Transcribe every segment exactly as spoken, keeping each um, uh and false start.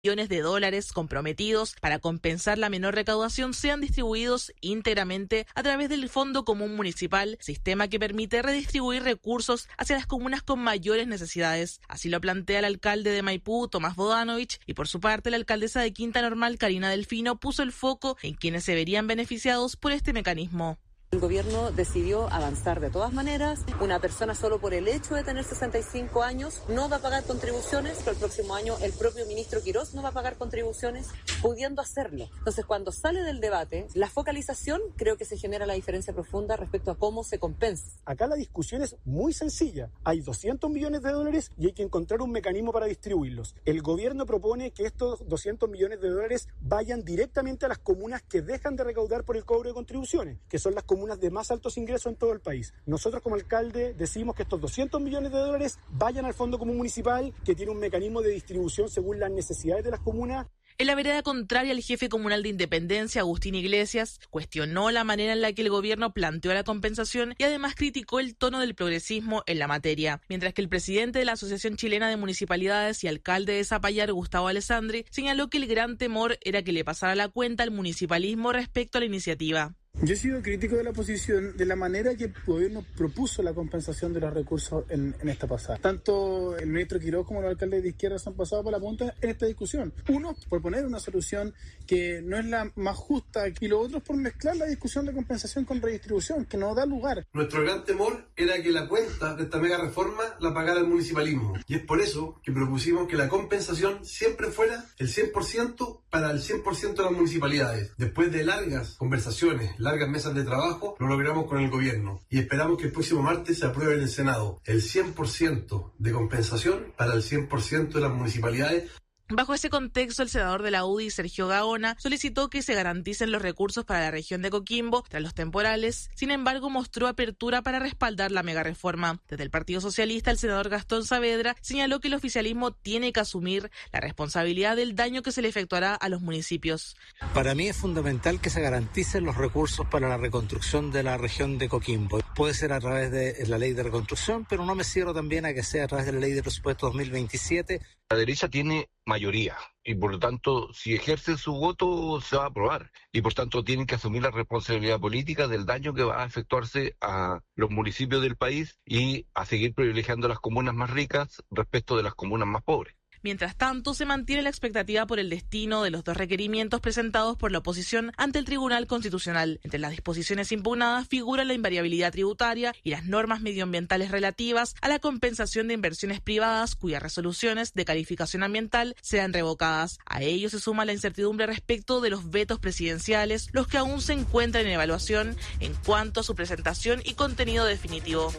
millones de dólares comprometidos para compensar la menor recaudación sean distribuidos íntegramente a través del Fondo Común Municipal, sistema que permite redistribuir recursos hacia las comunas con mayores necesidades. Así lo plantea el alcalde de Maipú, Tomás Bodanovich, y por su parte la alcaldesa de Quinta Normal, Karina Delfino, puso el foco en quienes se verían beneficiados por este mecanismo. El gobierno decidió avanzar de todas maneras. Una persona solo por el hecho de tener sesenta y cinco años no va a pagar contribuciones, pero el próximo año el propio ministro Quirós no va a pagar contribuciones, pudiendo hacerlo. Entonces, cuando sale del debate, la focalización, creo que se genera la diferencia profunda respecto a cómo se compensa. Acá la discusión es muy sencilla. Hay doscientos millones de dólares y hay que encontrar un mecanismo para distribuirlos. El gobierno propone que estos doscientos millones de dólares vayan directamente a las comunas que dejan de recaudar por el cobro de contribuciones, que son las comunas de más altos ingresos en todo el país. Nosotros como alcalde decimos que estos doscientos millones de dólares vayan al Fondo Común Municipal, que tiene un mecanismo de distribución según las necesidades de las comunas. En la vereda contraria, el jefe comunal de Independencia, Agustín Iglesias, cuestionó la manera en la que el gobierno planteó la compensación y además criticó el tono del progresismo en la materia, mientras que el presidente de la Asociación Chilena de Municipalidades y alcalde de Zapallar, Gustavo Alessandri, señaló que el gran temor era que le pasara la cuenta al municipalismo respecto a la iniciativa. Yo he sido crítico de la posición, de la manera que el gobierno propuso la compensación de los recursos en, en esta pasada. Tanto el ministro Quirós como los alcaldes de izquierda se han pasado por la punta en esta discusión. Uno, por poner una solución que no es la más justa, y lo otro es por mezclar la discusión de compensación con redistribución, que no da lugar. Nuestro gran temor era que la cuenta de esta mega reforma la pagara el municipalismo. Y es por eso que propusimos que la compensación siempre fuera el cien por ciento para el cien por ciento de las municipalidades. Después de largas conversaciones, largas mesas de trabajo, lo logramos con el gobierno y esperamos que el próximo martes se apruebe en el Senado el cien por ciento de compensación para el cien por ciento de las municipalidades. Bajo ese contexto, el senador de la U D I, Sergio Gaona, solicitó que se garanticen los recursos para la región de Coquimbo tras los temporales. Sin embargo, mostró apertura para respaldar la megareforma. Desde el Partido Socialista, el senador Gastón Saavedra señaló que el oficialismo tiene que asumir la responsabilidad del daño que se le efectuará a los municipios. Para mí es fundamental que se garanticen los recursos para la reconstrucción de la región de Coquimbo. Puede ser a través de la ley de reconstrucción, pero no me cierro también a que sea a través de la ley de presupuesto dos mil veintisiete. La derecha tiene mayoría y por lo tanto si ejercen su voto se va a aprobar y por tanto tienen que asumir la responsabilidad política del daño que va a efectuarse a los municipios del país y a seguir privilegiando las comunas más ricas respecto de las comunas más pobres. Mientras tanto, se mantiene la expectativa por el destino de los dos requerimientos presentados por la oposición ante el Tribunal Constitucional. Entre las disposiciones impugnadas figura la invariabilidad tributaria y las normas medioambientales relativas a la compensación de inversiones privadas cuyas resoluciones de calificación ambiental sean revocadas. A ello se suma la incertidumbre respecto de los vetos presidenciales, los que aún se encuentran en evaluación en cuanto a su presentación y contenido definitivo.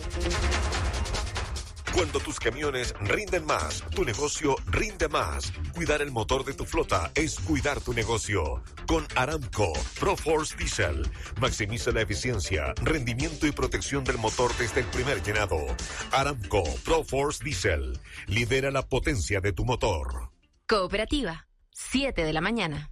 Cuando tus camiones rinden más, tu negocio rinde más. Cuidar el motor de tu flota es cuidar tu negocio. Con Aramco ProForce Diesel. Maximiza la eficiencia, rendimiento y protección del motor desde el primer llenado. Aramco ProForce Diesel. Lidera la potencia de tu motor. Cooperativa, siete de la mañana.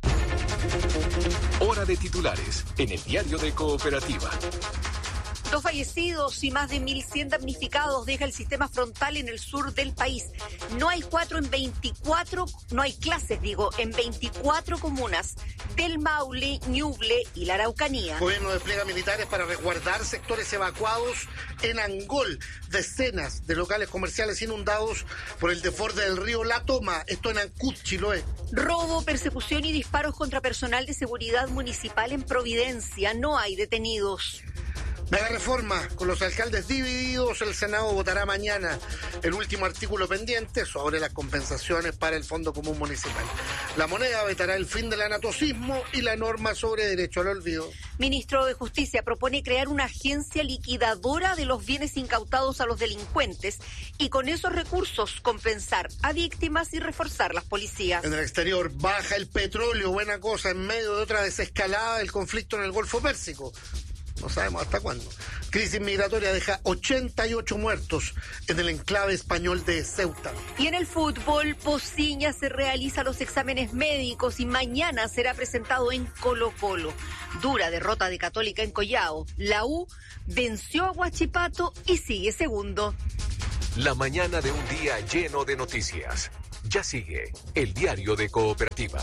Hora de titulares en el diario de Cooperativa. Dos fallecidos y más de mil cien damnificados deja el sistema frontal en el sur del país. No hay cuatro en veinticuatro, no hay clases, digo, en veinticuatro comunas del Maule, Ñuble y la Araucanía. El gobierno despliega militares para resguardar sectores evacuados en Angol. Decenas de locales comerciales inundados por el desborde del río La Toma, esto en Ancud, Chiloé. Robo, persecución y disparos contra personal de seguridad municipal en Providencia. No hay detenidos. Mega reforma, con los alcaldes divididos, el Senado votará mañana el último artículo pendiente sobre las compensaciones para el Fondo Común Municipal. La moneda vetará el fin del anatocismo y la norma sobre derecho al olvido. Ministro de Justicia propone crear una agencia liquidadora de los bienes incautados a los delincuentes y con esos recursos compensar a víctimas y reforzar las policías. En el exterior baja el petróleo, buena cosa, en medio de otra desescalada del conflicto en el Golfo Pérsico. No sabemos hasta cuándo. Crisis migratoria deja ochenta y ocho muertos en el enclave español de Ceuta. Y en el fútbol, Pociña se realiza los exámenes médicos y mañana será presentado en Colo-Colo. Dura derrota de Católica en Collao. La U venció a Huachipato y sigue segundo. La mañana de un día lleno de noticias. Ya sigue el diario de Cooperativa.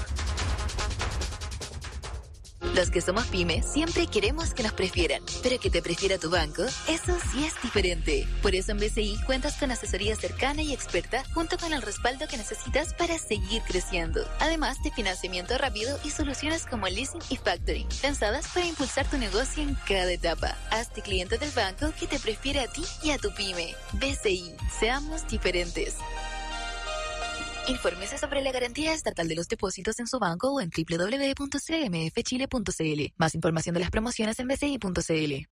Los que somos pyme siempre queremos que nos prefieran, pero que te prefiera tu banco, eso sí es diferente. Por eso en B C I cuentas con asesoría cercana y experta junto con el respaldo que necesitas para seguir creciendo. Además de financiamiento rápido y soluciones como leasing y factoring, pensadas para impulsar tu negocio en cada etapa. Hazte cliente del banco que te prefiere a ti y a tu pyme. B C I, seamos diferentes. Infórmese sobre la garantía estatal de los depósitos en su banco o en doble u doble u doble u punto c m f chile punto c l. Más información de las promociones en b c i punto c l.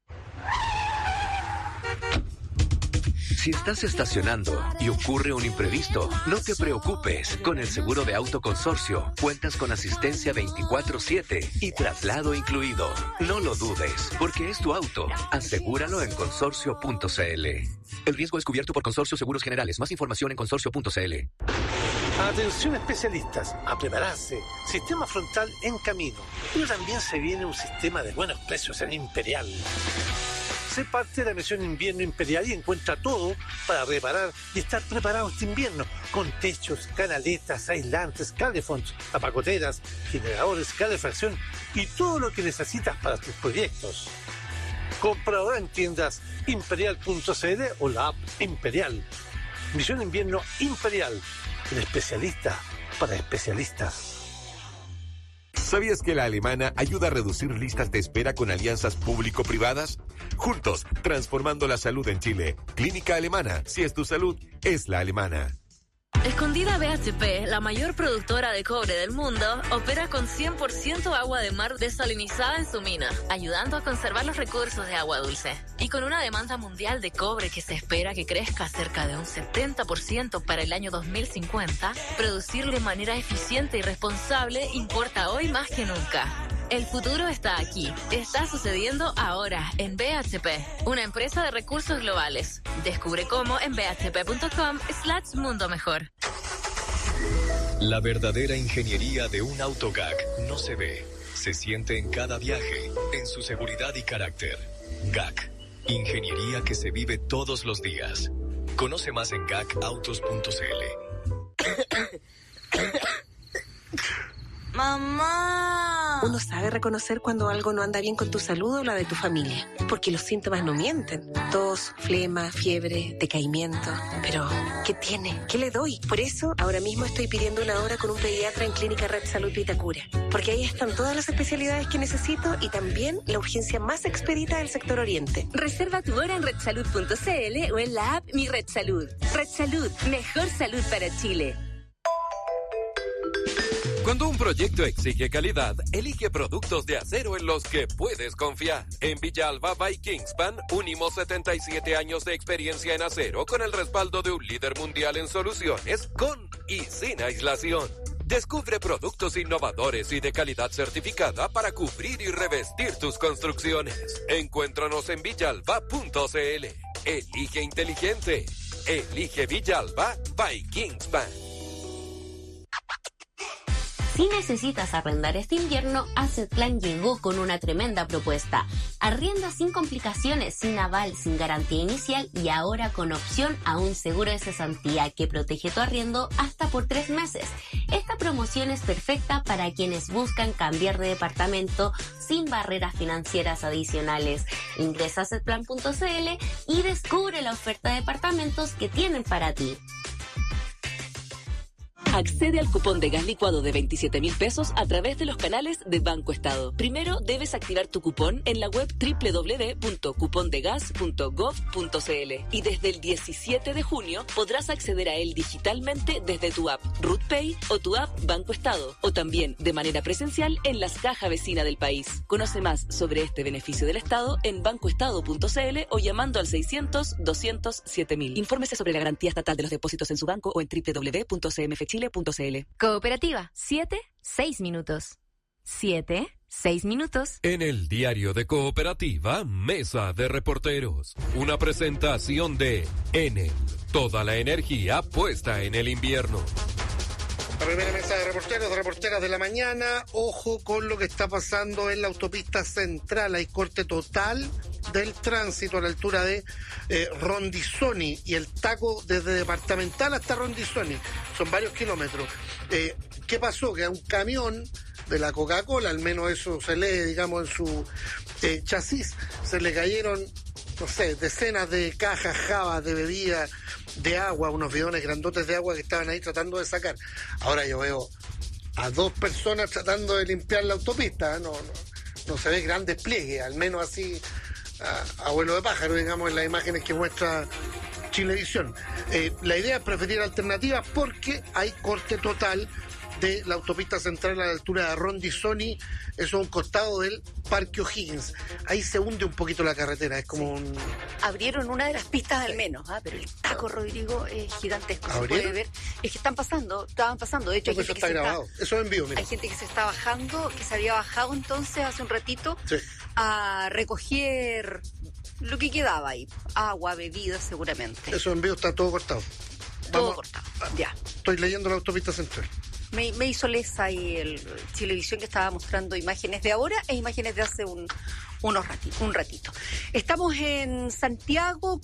Si estás estacionando y ocurre un imprevisto, no te preocupes. Con el seguro de auto Consorcio, cuentas con asistencia veinticuatro siete y traslado incluido. No lo dudes, porque es tu auto. Asegúralo en consorcio punto c l. El riesgo es cubierto por Consorcio Seguros Generales. Más información en consorcio punto c l. Atención especialistas, a prepararse. Sistema frontal en camino. Pero también se viene un sistema de buenos precios en Imperial. Sé parte de la misión Invierno Imperial y encuentra todo para reparar y estar preparado este invierno, con techos, canaletas, aislantes, calefons, apagoteras, generadores, calefacción y todo lo que necesitas para tus proyectos. Compra ahora en tiendas imperial punto c l o la app Imperial. Misión Invierno Imperial, el especialista para especialistas. ¿Sabías que la Alemana ayuda a reducir listas de espera con alianzas público-privadas? Juntos, transformando la salud en Chile. Clínica Alemana. Si es tu salud, es la alemana. Escondida B H P, la mayor productora de cobre del mundo, opera con cien por ciento agua de mar desalinizada en su mina, ayudando a conservar los recursos de agua dulce. Y con una demanda mundial de cobre que se espera que crezca cerca de un setenta por ciento para el año dos mil cincuenta, producir de manera eficiente y responsable importa hoy más que nunca. El futuro está aquí. Está sucediendo ahora en B H P, una empresa de recursos globales. Descubre cómo en b h p punto com slash mundo mejor. La verdadera ingeniería de un auto G A C no se ve, se siente en cada viaje, en su seguridad y carácter. G A C, ingeniería que se vive todos los días. Conoce más en gac autos punto c l. ¡Mamá! Uno sabe reconocer cuando algo no anda bien con tu salud o la de tu familia, porque los síntomas no mienten. Tos, flema, fiebre, decaimiento. Pero, ¿qué tiene? ¿Qué le doy? Por eso, ahora mismo estoy pidiendo una hora con un pediatra en Clínica Red Salud Vitacura, porque ahí están todas las especialidades que necesito y también la urgencia más expedita del sector oriente. Reserva tu hora en red salud punto c l o en la app Mi Red Salud. Red Salud, mejor salud para Chile. Cuando un proyecto exige calidad, elige productos de acero en los que puedes confiar. En Villalba by Kingspan, unimos setenta y siete años de experiencia en acero con el respaldo de un líder mundial en soluciones con y sin aislación. Descubre productos innovadores y de calidad certificada para cubrir y revestir tus construcciones. Encuéntranos en villalba punto c l. Elige inteligente. Elige Villalba by Kingspan. Si necesitas arrendar este invierno, Assetplan llegó con una tremenda propuesta. Arrienda sin complicaciones, sin aval, sin garantía inicial y ahora con opción a un seguro de cesantía que protege tu arriendo hasta por tres meses. Esta promoción es perfecta para quienes buscan cambiar de departamento sin barreras financieras adicionales. Ingresa a assetplan punto c l y descubre la oferta de departamentos que tienen para ti. Accede al cupón de gas licuado de veintisiete mil pesos a través de los canales de Banco Estado. Primero debes activar tu cupón en la web doble u doble u doble u punto cupondegas punto gov punto c l y desde el diecisiete de junio podrás acceder a él digitalmente desde tu app RootPay o tu app Banco Estado o también de manera presencial en las cajas vecinas del país. Conoce más sobre este beneficio del Estado en bancoestado punto c l o llamando al seiscientos, doscientos, siete mil. Infórmese sobre la garantía estatal de los depósitos en su banco o en doble u doble u doble u punto c m f chile punto c l. Cooperativa, siete, seis minutos. siete, seis minutos. En el diario de Cooperativa, Mesa de Reporteros. Una presentación de Enel. Toda la energía puesta en el invierno. La primera mesa de reporteros, de reporteras de la mañana. Ojo con lo que está pasando en la autopista central. Hay corte total del tránsito a la altura de eh, Rondizoni y el taco desde Departamental hasta Rondizoni. Son varios kilómetros. Eh, ¿Qué pasó? Que a un camión de la Coca-Cola, al menos eso se lee, digamos, en su eh, chasis, se le cayeron, no sé, decenas de cajas jabas de bebida, de agua, unos bidones grandotes de agua que estaban ahí tratando de sacar. Ahora yo veo a dos personas tratando de limpiar la autopista, ¿eh? no, no, no se ve gran despliegue, al menos así a, a vuelo de pájaro, digamos, en las imágenes que muestra Chilevisión. Eh, la idea es preferir alternativas porque hay corte total de la autopista central a la altura de Rondizoni, eso a un costado del Parque O'Higgins. Ahí se hunde un poquito la carretera, es como un... Abrieron una de las pistas al menos, ¿ah? Pero el taco, Rodrigo, es gigantesco. ¿Se puede ver? Es que están pasando, estaban pasando. De hecho, hay no, gente eso está que grabado. Se está, eso es en vivo, mira. Hay gente que se está bajando, que se había bajado entonces hace un ratito sí. a recoger lo que quedaba ahí. Agua, bebidas, seguramente. Eso en vivo está todo cortado. Todo Vamos, cortado, ya. Estoy leyendo la autopista central. Me, me hizo lesa ahí el Chilevisión que estaba mostrando imágenes de ahora e imágenes de hace un, unos ratito, un ratito. Estamos en Santiago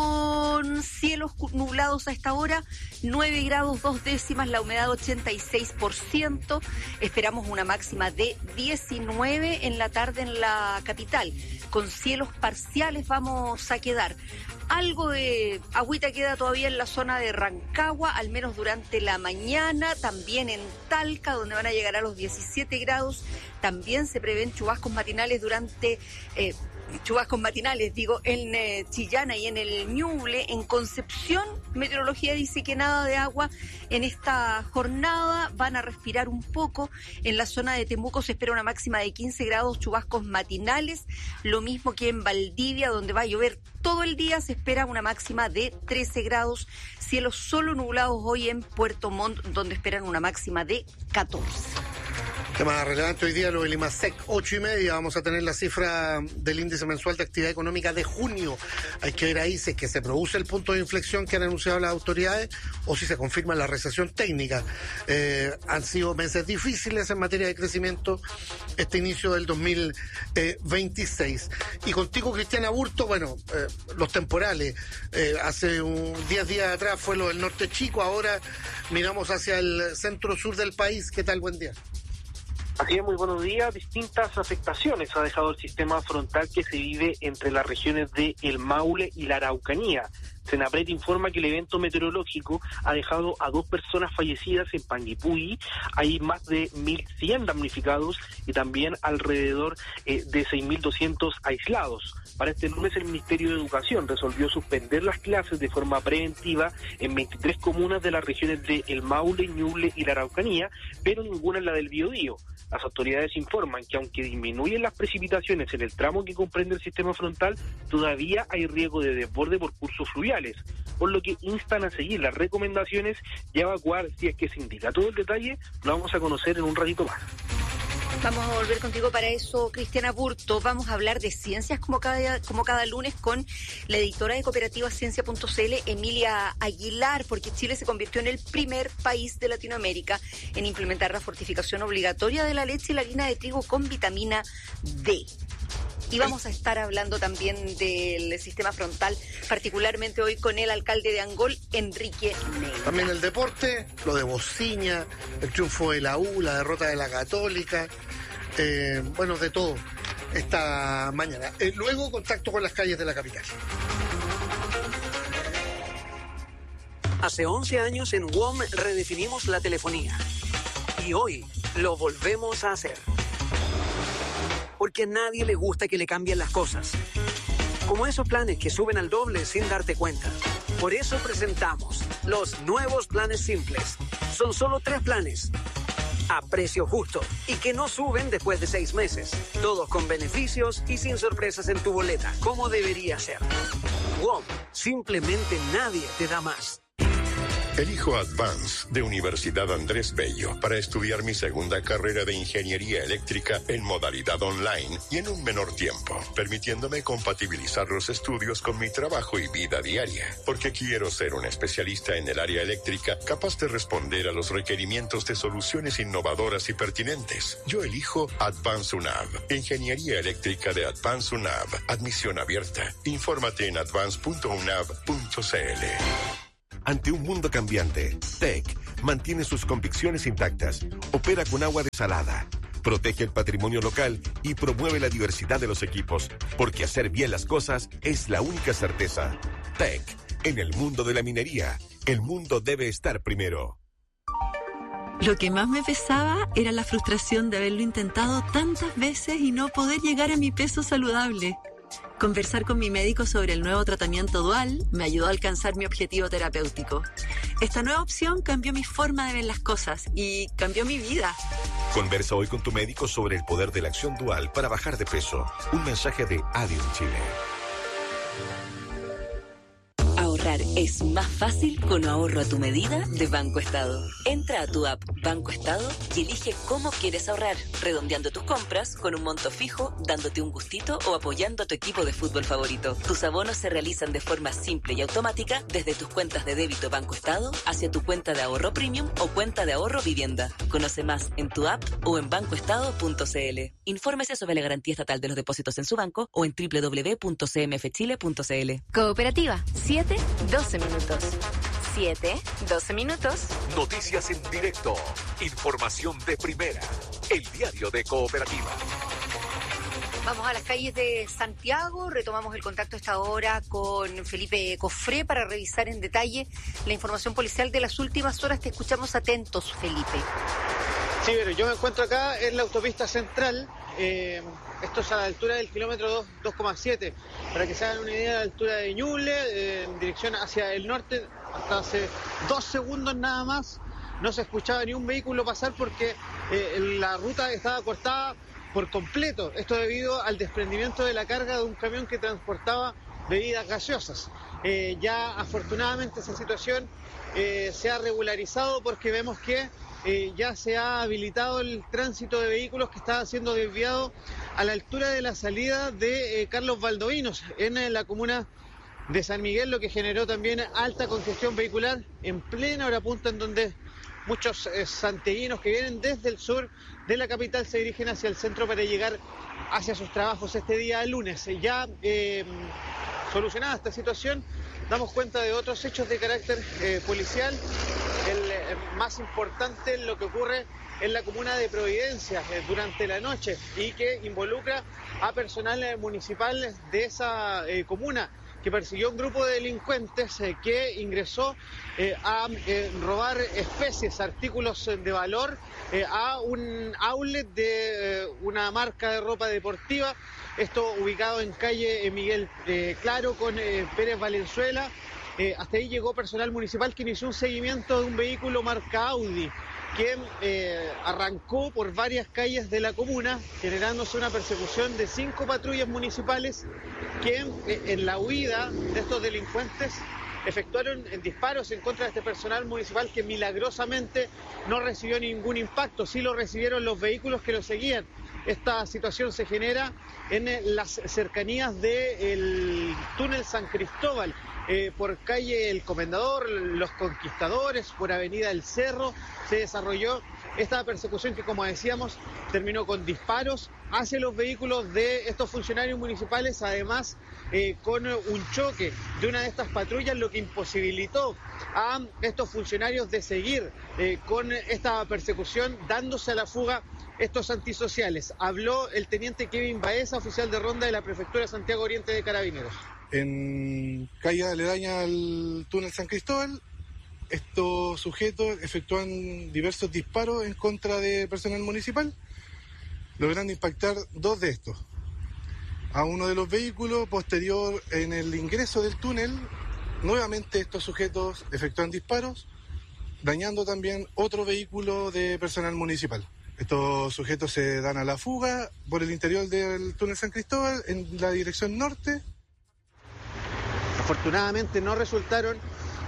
con cielos nublados a esta hora, nueve grados dos décimas, la humedad ochenta y seis por ciento. Esperamos una máxima de diecinueve en la tarde en la capital. Con cielos parciales vamos a quedar. Algo de agüita queda todavía en la zona de Rancagua, al menos durante la mañana, también en Talca, donde van a llegar a los diecisiete grados. También se prevén chubascos matinales durante... Eh, chubascos matinales, digo, en eh, Chillana y en el Ñuble. En Concepción, meteorología dice que nada de agua en esta jornada, van a respirar un poco. En la zona de Temuco se espera una máxima de quince grados, chubascos matinales, lo mismo que en Valdivia, donde va a llover todo el día, se espera una máxima de trece grados, cielos solo nublados hoy en Puerto Montt, donde esperan una máxima de catorce. Tema relevante hoy día, lo del IMASEC, ocho y media, vamos a tener la cifra del índice mensual de actividad económica de junio. Hay que ver ahí si es que se produce el punto de inflexión que han anunciado las autoridades o si se confirma la recesión técnica. Eh, han sido meses difíciles en materia de crecimiento este inicio del dos mil veintiséis. Y contigo, Cristiana Burto, bueno, eh, los temporales. Eh, hace un diez días atrás fue lo del norte chico, ahora miramos hacia el centro-sur del país. ¿Qué tal? Buen día. Así es, muy buenos días. Distintas afectaciones ha dejado el sistema frontal que se vive entre las regiones de El Maule y la Araucanía. Senapred informa que el evento meteorológico ha dejado a dos personas fallecidas en Panguipulli. Hay más de mil cien damnificados y también alrededor eh, de seis mil doscientos aislados. Para este lunes el Ministerio de Educación resolvió suspender las clases de forma preventiva en veintitrés comunas de las regiones de El Maule, Ñuble y la Araucanía, pero ninguna en la del Biobío. Las autoridades informan que aunque disminuyen las precipitaciones en el tramo que comprende el sistema frontal, todavía hay riesgo de desborde por cursos fluviales, por lo que instan a seguir las recomendaciones y a evacuar si es que se indica. Todo el detalle lo vamos a conocer en un ratito más. Vamos a volver contigo para eso, Cristiana Burto. Vamos a hablar de ciencias como cada, como cada lunes con la editora de cooperativa ciencia punto c l, Emilia Aguilar, porque Chile se convirtió en el primer país de Latinoamérica en implementar la fortificación obligatoria de la leche y la harina de trigo con vitamina D. Y vamos a estar hablando también del sistema frontal, particularmente hoy con el alcalde de Angol, Enrique Neira. También el deporte, lo de Bociña, el triunfo de la U, la derrota de la Católica, eh, bueno, de todo esta mañana. Eh, luego, contacto con las calles de la capital. Hace once años en W O M redefinimos la telefonía. Y hoy lo volvemos a hacer. Porque a nadie le gusta que le cambien las cosas. Como esos planes que suben al doble sin darte cuenta. Por eso presentamos los nuevos planes simples. Son solo tres planes. A precio justo. Y que no suben después de seis meses. Todos con beneficios y sin sorpresas en tu boleta. Como debería ser. W O M. Simplemente nadie te da más. Elijo Advance de Universidad Andrés Bello para estudiar mi segunda carrera de ingeniería eléctrica en modalidad online y en un menor tiempo, permitiéndome compatibilizar los estudios con mi trabajo y vida diaria, porque quiero ser un especialista en el área eléctrica capaz de responder a los requerimientos de soluciones innovadoras y pertinentes. Yo elijo Advance UNAV, Ingeniería Eléctrica de Advance UNAV, admisión abierta. Infórmate en advance punto unav punto c l. Ante un mundo cambiante, T E C mantiene sus convicciones intactas, opera con agua desalada, protege el patrimonio local y promueve la diversidad de los equipos, porque hacer bien las cosas es la única certeza. T E C, en el mundo de la minería, el mundo debe estar primero. Lo que más me pesaba era la frustración de haberlo intentado tantas veces y no poder llegar a mi peso saludable. Conversar con mi médico sobre el nuevo tratamiento dual me ayudó a alcanzar mi objetivo terapéutico. Esta nueva opción cambió mi forma de ver las cosas y cambió mi vida. Conversa hoy con tu médico sobre el poder de la acción dual para bajar de peso. Un mensaje de Adium Chile. Ahorrar es más fácil con ahorro a tu medida de Banco Estado. Entra a tu app Banco Estado y elige cómo quieres ahorrar, redondeando tus compras con un monto fijo, dándote un gustito o apoyando a tu equipo de fútbol favorito. Tus abonos se realizan de forma simple y automática desde tus cuentas de débito Banco Estado hacia tu cuenta de ahorro premium o cuenta de ahorro vivienda. Conoce más en tu app o en banco estado punto c l. Infórmese sobre la garantía estatal de los depósitos en su banco o en doble u doble u doble u punto c m f chile punto c l. Cooperativa, siete, doce minutos. siete, doce minutos. Noticias en directo. Información de primera. El diario de Cooperativa. Vamos a las calles de Santiago, retomamos el contacto a esta hora con Felipe Cofré para revisar en detalle la información policial de las últimas horas. Te escuchamos atentos, Felipe. Sí, pero yo me encuentro acá en la autopista central, eh, esto es a la altura del kilómetro dos coma siete, para que se hagan una idea de la altura de Ñuble, eh, en dirección hacia el norte, hasta hace dos segundos nada más, no se escuchaba ni un vehículo pasar porque eh, la ruta estaba cortada por completo, esto debido al desprendimiento de la carga de un camión que transportaba bebidas gaseosas. Eh, ya afortunadamente esa situación eh, se ha regularizado porque vemos que Eh, ya se ha habilitado el tránsito de vehículos que estaba siendo desviado a la altura de la salida de eh, Carlos Valdovinos en eh, la comuna de San Miguel, lo que generó también alta congestión vehicular en plena hora punta, en donde muchos eh, santiaguinos que vienen desde el sur de la capital se dirigen hacia el centro para llegar hacia sus trabajos este día lunes. Ya eh, solucionada esta situación, damos cuenta de otros hechos de carácter eh, policial. El eh, más importante, lo que ocurre en la comuna de Providencia eh, durante la noche y que involucra a personal eh, municipal de esa eh, comuna, que persiguió un grupo de delincuentes eh, que ingresó eh, a eh, robar especies, artículos de valor eh, a un outlet de eh, una marca de ropa deportiva, esto ubicado en calle eh, Miguel eh, Claro con eh, Pérez Valenzuela. Eh, hasta ahí llegó personal municipal que inició un seguimiento de un vehículo marca Audi que eh, arrancó por varias calles de la comuna, generándose una persecución de cinco patrullas municipales que eh, en la huida de estos delincuentes efectuaron disparos en contra de este personal municipal que milagrosamente no recibió ningún impacto, sí lo recibieron los vehículos que lo seguían. Esta situación se genera en las cercanías del túnel San Cristóbal, eh, por calle El Comendador, Los Conquistadores, por avenida El Cerro, se desarrolló esta persecución que, como decíamos, terminó con disparos hacia los vehículos de estos funcionarios municipales, además eh, con un choque de una de estas patrullas, lo que imposibilitó a estos funcionarios de seguir eh, con esta persecución, dándose a la fuga estos antisociales. Habló el teniente Kevin Baeza, oficial de ronda de la Prefectura de Santiago Oriente de Carabineros. En calle aledaña al túnel San Cristóbal, estos sujetos efectúan diversos disparos en contra de personal municipal, logrando impactar dos de estos. A uno de los vehículos, posterior en el ingreso del túnel, nuevamente estos sujetos efectúan disparos, dañando también otro vehículo de personal municipal. Estos sujetos se dan a la fuga por el interior del túnel San Cristóbal en la dirección norte. Afortunadamente no resultaron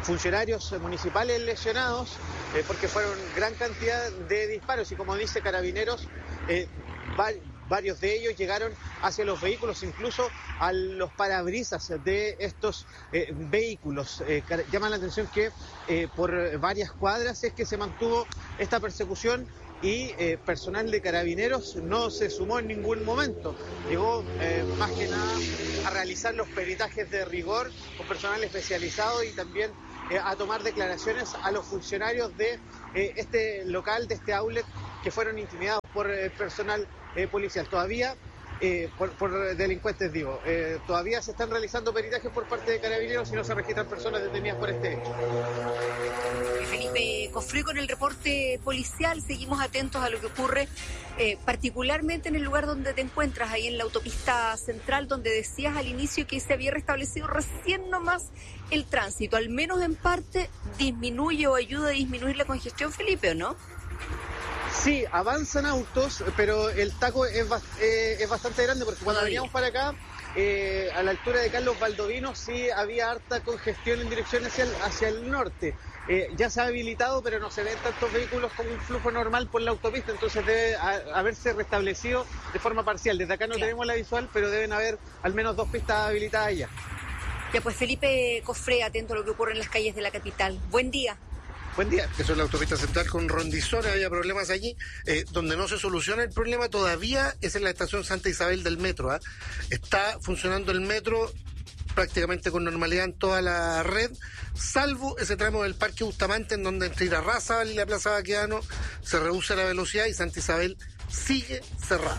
funcionarios municipales lesionados, eh, porque fueron gran cantidad de disparos y como dice Carabineros, eh, va, varios de ellos llegaron hacia los vehículos, incluso a los parabrisas de estos eh, vehículos. Eh, llama la atención que eh, por varias cuadras es que se mantuvo esta persecución y eh, personal de Carabineros no se sumó en ningún momento. Llegó eh, más que nada a realizar los peritajes de rigor con personal especializado y también eh, a tomar declaraciones a los funcionarios de eh, este local, de este outlet, que fueron intimidados por eh, personal eh, policial. Todavía, eh, por, por delincuentes digo, eh, todavía se están realizando peritajes por parte de Carabineros y no se registran personas detenidas por este hecho. Felipe Cofré con el reporte policial. Seguimos atentos a lo que ocurre, eh, particularmente en el lugar donde te encuentras, ahí en la autopista central, donde decías al inicio que se había restablecido recién nomás el tránsito. Al menos en parte disminuye o ayuda a disminuir la congestión, Felipe, ¿o no? Sí, avanzan autos, pero el taco es, eh, es bastante grande, porque cuando Todavía. veníamos para acá, eh, a la altura de Carlos Baldovino, sí había harta congestión en dirección hacia el, hacia el norte. Eh, ya se ha habilitado, pero no se ven tantos vehículos como un flujo normal por la autopista, entonces debe a, haberse restablecido de forma parcial. Desde acá no Claro. tenemos la visual, pero deben haber al menos dos pistas habilitadas ya. Ya pues, Felipe Cofré, atento a lo que ocurre en las calles de la capital. Buen día. Buen día. Eso es la autopista central con Rondizones, había problemas allí. Eh, donde no se soluciona el problema todavía es en la estación Santa Isabel del metro. ¿eh? Está funcionando el metro prácticamente con normalidad en toda la red, salvo ese tramo del Parque Bustamante, en donde entre Irarrázaval y la Plaza Baquedano se reduce la velocidad y Santa Isabel sigue cerrada.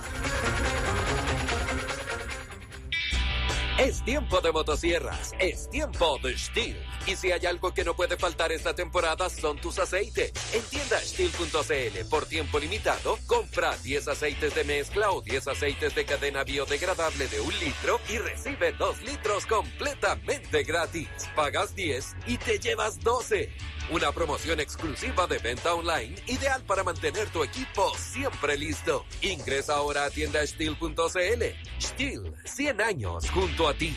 Es tiempo de motosierras, es tiempo de Stihl. Y si hay algo que no puede faltar esta temporada son tus aceites. En tienda stihl punto c l por tiempo limitado, compra diez aceites de mezcla o diez aceites de cadena biodegradable de un litro y recibe dos litros completamente gratis. Pagas diez y te llevas doce. Una promoción exclusiva de venta online, ideal para mantener tu equipo siempre listo. Ingresa ahora a tienda stihl punto c l. Stihl, cien años junto a ti.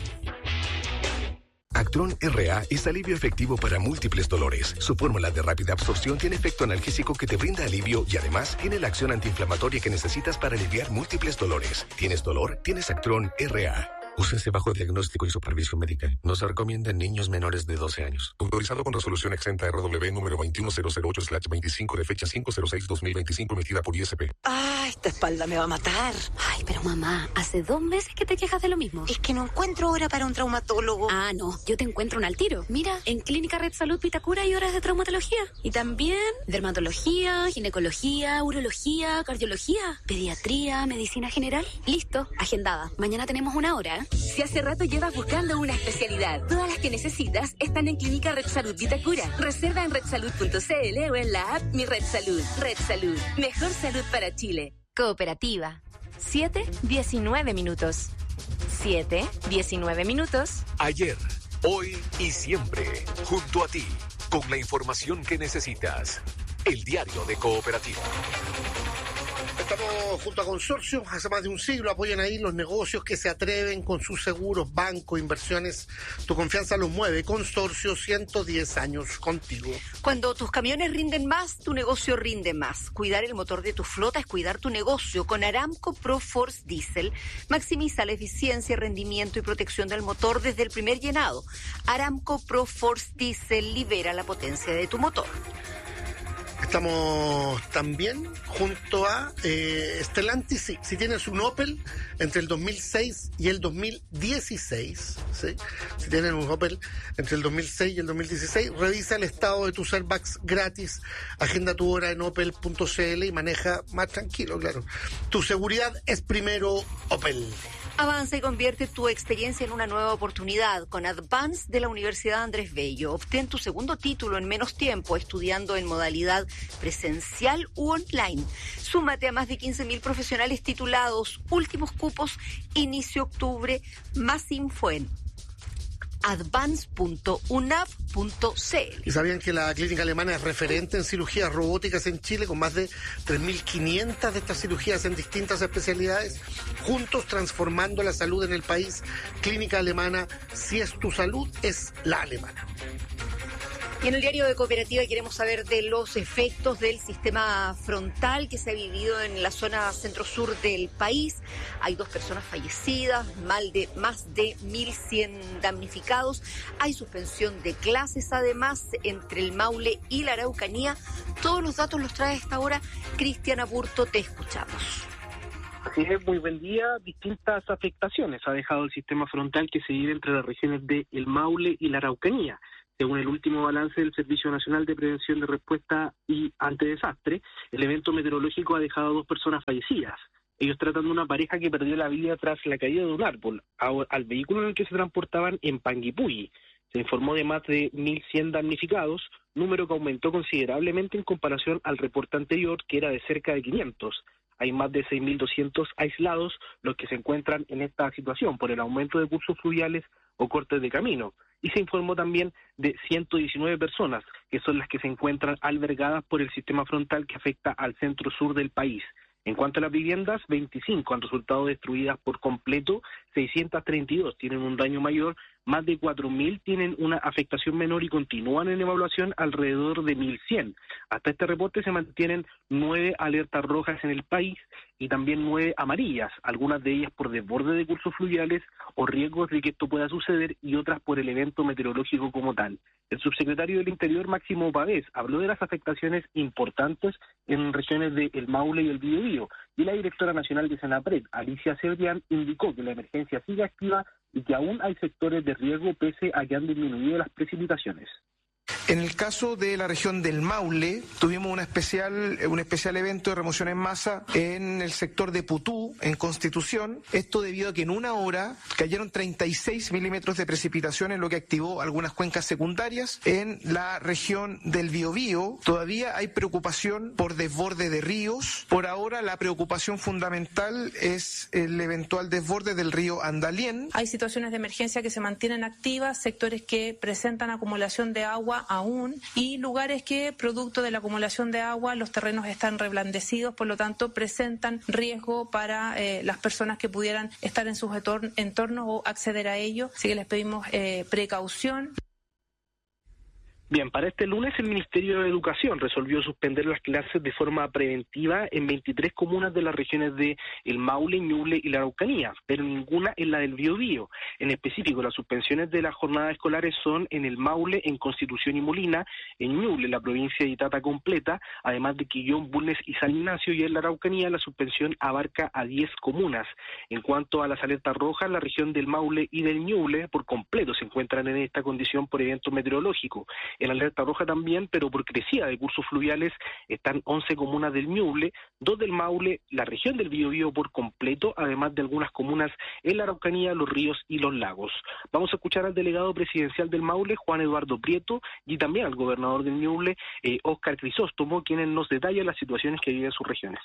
Actron R A es alivio efectivo para múltiples dolores. Su fórmula de rápida absorción tiene efecto analgésico que te brinda alivio y además tiene la acción antiinflamatoria que necesitas para aliviar múltiples dolores. ¿Tienes dolor? Tienes Actron R A. Úsese bajo diagnóstico y supervisión médica. No se recomienda en niños menores de doce años. Autorizado con resolución exenta R W número veintiuno mil ocho slash veinticinco de fecha cinco cero seis dos mil veinticinco emitida por I S P. Ah, esta espalda me va a matar. Ay, pero mamá, hace dos meses que te quejas de lo mismo. Es que no encuentro hora para un traumatólogo. Ah, no, yo te encuentro un al tiro. Mira, en Clínica Red Salud Vitacura hay horas de traumatología. Y también dermatología, ginecología, urología, cardiología, pediatría, medicina general. Listo, agendada. Mañana tenemos una hora, ¿eh? Si hace rato llevas buscando una especialidad, todas las que necesitas están en Clínica Red Salud Vitacura. Reserva en red salud punto c l o en la app Mi Red Salud. Red Salud, mejor salud para Chile. Cooperativa. siete diecinueve minutos. siete diecinueve minutos. Ayer, hoy y siempre, junto a ti, con la información que necesitas. El diario de Cooperativa. Estamos junto a Consorcio, hace más de un siglo apoyan ahí los negocios que se atreven con sus seguros, bancos, inversiones. Tu confianza los mueve. Consorcio, ciento diez años contigo. Cuando tus camiones rinden más, tu negocio rinde más. Cuidar el motor de tu flota es cuidar tu negocio. Con Aramco ProForce Diesel, maximiza la eficiencia, rendimiento y protección del motor desde el primer llenado. Aramco ProForce Diesel libera la potencia de tu motor. Estamos también junto a eh, Stellantis. Sí, si tienes un Opel entre el dos mil seis y el dos mil dieciséis, ¿sí? Si tienes un Opel entre el dos mil seis y el dos mil dieciséis, revisa el estado de tus airbags gratis, agenda tu hora en opel punto c l y maneja más tranquilo, claro. Tu seguridad es primero, Opel. Avanza y convierte tu experiencia en una nueva oportunidad con Advance de la Universidad Andrés Bello. Obtén tu segundo título en menos tiempo estudiando en modalidad presencial u online. Súmate a más de quince mil profesionales titulados. Últimos cupos, inicio octubre. Más info en advance punto u n a v punto c l. ¿Y sabían que la clínica alemana es referente en cirugías robóticas en Chile, con más de tres mil quinientas de estas cirugías en distintas especialidades? Juntos transformando la salud en el país. Clínica alemana, si es tu salud, es la alemana. Y en el diario de Cooperativa queremos saber de los efectos del sistema frontal que se ha vivido en la zona centro-sur del país. Hay dos personas fallecidas, mal de, más de mil cien damnificados. Hay suspensión de clases, además, entre el Maule y la Araucanía. Todos los datos los trae a esta hora Cristian Aburto. Te escuchamos. Así es, muy buen día. Distintas afectaciones ha dejado el sistema frontal que se vive entre las regiones de El Maule y la Araucanía. Según el último balance del Servicio Nacional de Prevención de Respuesta y ante Desastre, el evento meteorológico ha dejado a dos personas fallecidas. Ellos tratan de una pareja que perdió la vida tras la caída de un árbol al vehículo en el que se transportaban en Panguipulli. Se informó de más de mil cien damnificados, número que aumentó considerablemente en comparación al reporte anterior, que era de cerca de quinientos. Hay más de seis mil doscientos aislados los que se encuentran en esta situación por el aumento de cursos fluviales o cortes de camino. Y se informó también de ciento diecinueve personas, que son las que se encuentran albergadas por el sistema frontal que afecta al centro-sur del país. En cuanto a las viviendas, veinticinco han resultado destruidas por completo, seiscientas treinta y dos tienen un daño mayor, más de cuatro mil tienen una afectación menor y continúan en evaluación alrededor de mil cien. Hasta este reporte se mantienen nueve alertas rojas en el país y también nueve amarillas, algunas de ellas por desborde de cursos fluviales o riesgos de que esto pueda suceder y otras por el evento meteorológico como tal. El subsecretario del Interior, Máximo Pavés, habló de las afectaciones importantes en regiones de El Maule y el Biobío, y la directora nacional de Senapred, Alicia Cebrián, indicó que la emergencia sigue activa y que aún hay sectores de riesgo pese a que han disminuido las precipitaciones. En el caso de la región del Maule, tuvimos una especial, un especial evento de remoción en masa en el sector de Putú, en Constitución. Esto debido a que en una hora cayeron treinta y seis milímetros de precipitaciones, lo que activó algunas cuencas secundarias. En la región del Biobío todavía hay preocupación por desborde de ríos. Por ahora la preocupación fundamental es el eventual desborde del río Andalién. Hay situaciones de emergencia que se mantienen activas, sectores que presentan acumulación de agua aún y lugares que, producto de la acumulación de agua, los terrenos están reblandecidos, por lo tanto presentan riesgo para eh, las personas que pudieran estar en sus entornos o acceder a ellos, así que les pedimos eh, precaución. Bien, para este lunes el Ministerio de Educación resolvió suspender las clases de forma preventiva en veintitrés comunas de las regiones de El Maule, Ñuble y la Araucanía, pero ninguna en la del Biobío. En específico, las suspensiones de las jornadas escolares son en El Maule, en Constitución y Molina, en Ñuble, la provincia de Itata completa, además de Quillón, Bulnes y San Ignacio, y en la Araucanía la suspensión abarca a diez comunas. En cuanto a las alertas rojas, la región del Maule y del Ñuble por completo se encuentran en esta condición por evento meteorológico. En la alerta roja también, pero por crecida de cursos fluviales, están once comunas del Ñuble, dos del Maule, la región del Biobío por completo, además de algunas comunas en la Araucanía, los ríos y los lagos. Vamos a escuchar al delegado presidencial del Maule, Juan Eduardo Prieto, y también al gobernador del Ñuble, eh, Óscar Crisóstomo, quienes nos detallan las situaciones que viven sus regiones.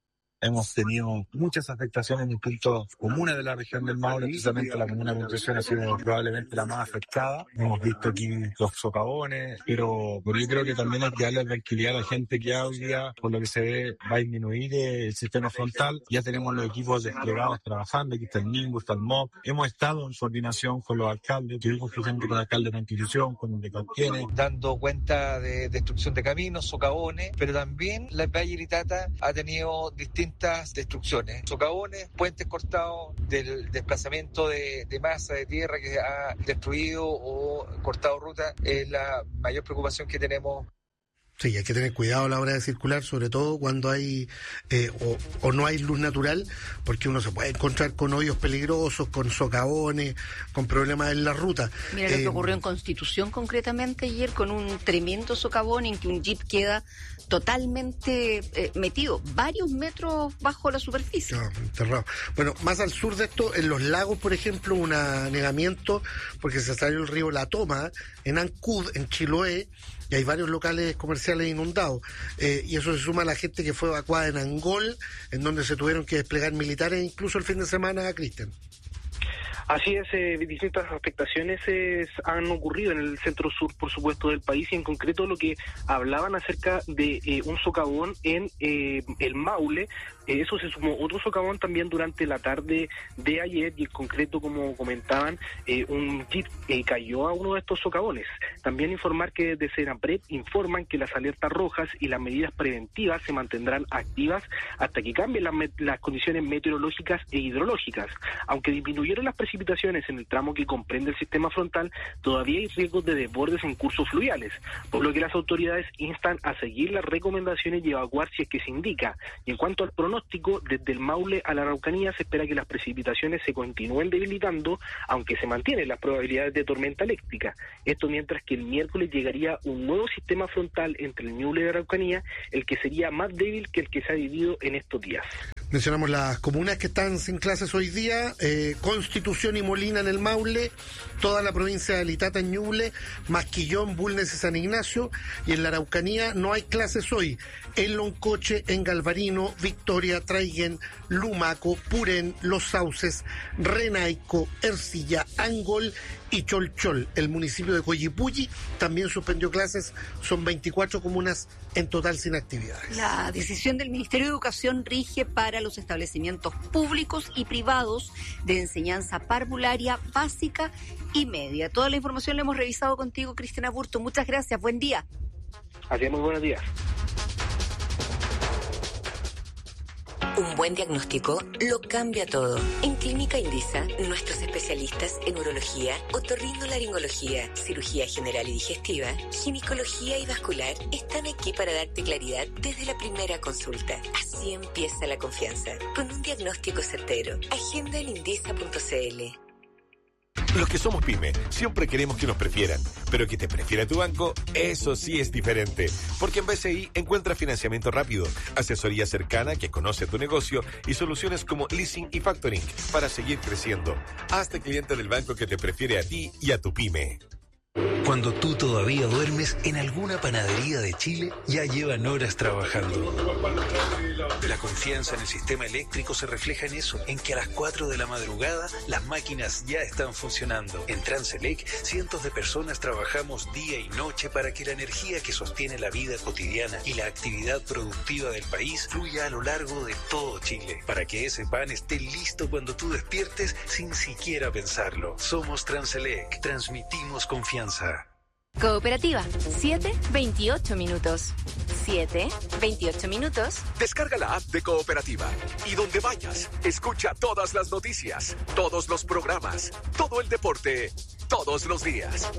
Hemos tenido muchas afectaciones en distintas comunas de la región del Maule, precisamente la comuna de Concepción ha sido probablemente la más afectada. Hemos visto aquí los socavones, pero, pero yo creo que también hay que darle tranquilidad a la gente que hoy día, por lo que se ve, va a disminuir el sistema frontal. Ya tenemos los equipos desplegados trabajando, aquí está el Nimbo, está el M O C. Hemos estado en coordinación con los alcaldes, tuvimos presente con el alcalde de Constitución, con el de Cauquenes, dando cuenta de destrucción de caminos, socavones, pero también la Valle de Itata ha tenido distintas destrucciones, socavones, puentes cortados, del desplazamiento de, de masa de tierra que ha destruido o cortado ruta, es la mayor preocupación que tenemos. Sí, hay que tener cuidado a la hora de circular, sobre todo cuando hay eh, o, o no hay luz natural, porque uno se puede encontrar con hoyos peligrosos, con socavones, con problemas en la ruta. Mira eh, lo que ocurrió en Constitución concretamente ayer, con un tremendo socavón en que un jeep queda totalmente eh, metido, varios metros bajo la superficie. No, enterrado. Bueno, más al sur de esto, en los lagos, por ejemplo, un anegamiento, porque se salió el río La Toma, en Ancud, en Chiloé, y hay varios locales comerciales inundados, eh, y eso se suma a la gente que fue evacuada en Angol, en donde se tuvieron que desplegar militares incluso el fin de semana, Cristian. Así es, eh, distintas afectaciones eh, han ocurrido en el centro sur, por supuesto, del país, y en concreto lo que hablaban acerca de eh, un socavón en eh, el Maule. Eh, eso se sumó otro socavón también durante la tarde de ayer, y en concreto, como comentaban, eh, un jeep eh, cayó a uno de estos socavones. También informar que desde Senapred informan que las alertas rojas y las medidas preventivas se mantendrán activas hasta que cambien las, met- las condiciones meteorológicas e hidrológicas. Aunque disminuyeron las precipitaciones en el tramo que comprende el sistema frontal, todavía hay riesgos de desbordes en cursos fluviales, por lo que las autoridades instan a seguir las recomendaciones y evacuar si es que se indica. Y en cuanto al pronóstico, desde el Maule a la Araucanía se espera que las precipitaciones se continúen debilitando, aunque se mantienen las probabilidades de tormenta eléctrica. Esto mientras que el miércoles llegaría un nuevo sistema frontal entre el Ñuble y la Araucanía, el que sería más débil que el que se ha vivido en estos días. Mencionamos las comunas que están sin clases hoy día: eh, Constitución y Molina en el Maule, toda la provincia de Alitata en Ñuble, Masquillón, Bulnes y San Ignacio, y en la Araucanía no hay clases hoy: en Loncoche, en Galvarino, Victoria, Traiguén, Lumaco, Purén, Los Sauces, Renaico, Ercilla, Angol y Cholchol. El municipio de Coyipulli también suspendió clases, son veinticuatro comunas en total sin actividades. La decisión del Ministerio de Educación rige para los establecimientos públicos y privados de enseñanza parvularia básica y media. Toda la información la hemos revisado contigo, Cristina Burto. Muchas gracias, buen día. Así es, muy buenos días. Un buen diagnóstico lo cambia todo. En Clínica Indisa, nuestros especialistas en urología, otorrinolaringología, cirugía general y digestiva, ginecología y vascular están aquí para darte claridad desde la primera consulta. Así empieza la confianza, con un diagnóstico certero. Agenda en indisa punto c l. Los que somos pyme siempre queremos que nos prefieran, pero que te prefiera tu banco, eso sí es diferente. Porque en B C I encuentras financiamiento rápido, asesoría cercana que conoce tu negocio y soluciones como leasing y factoring para seguir creciendo. Hazte cliente del banco que te prefiere a ti y a tu pyme. Cuando tú todavía duermes, en alguna panadería de Chile ya llevan horas trabajando. La confianza en el sistema eléctrico se refleja en eso, en que a las cuatro de la madrugada las máquinas ya están funcionando. En Transelec, cientos de personas trabajamos día y noche para que la energía que sostiene la vida cotidiana y la actividad productiva del país fluya a lo largo de todo Chile, para que ese pan esté listo cuando tú despiertes sin siquiera pensarlo. Somos Transelec, transmitimos confianza. Cooperativa, siete veintiocho minutos. siete veintiocho minutos. Descarga la app de Cooperativa y donde vayas, escucha todas las noticias, todos los programas, todo el deporte, todos los días.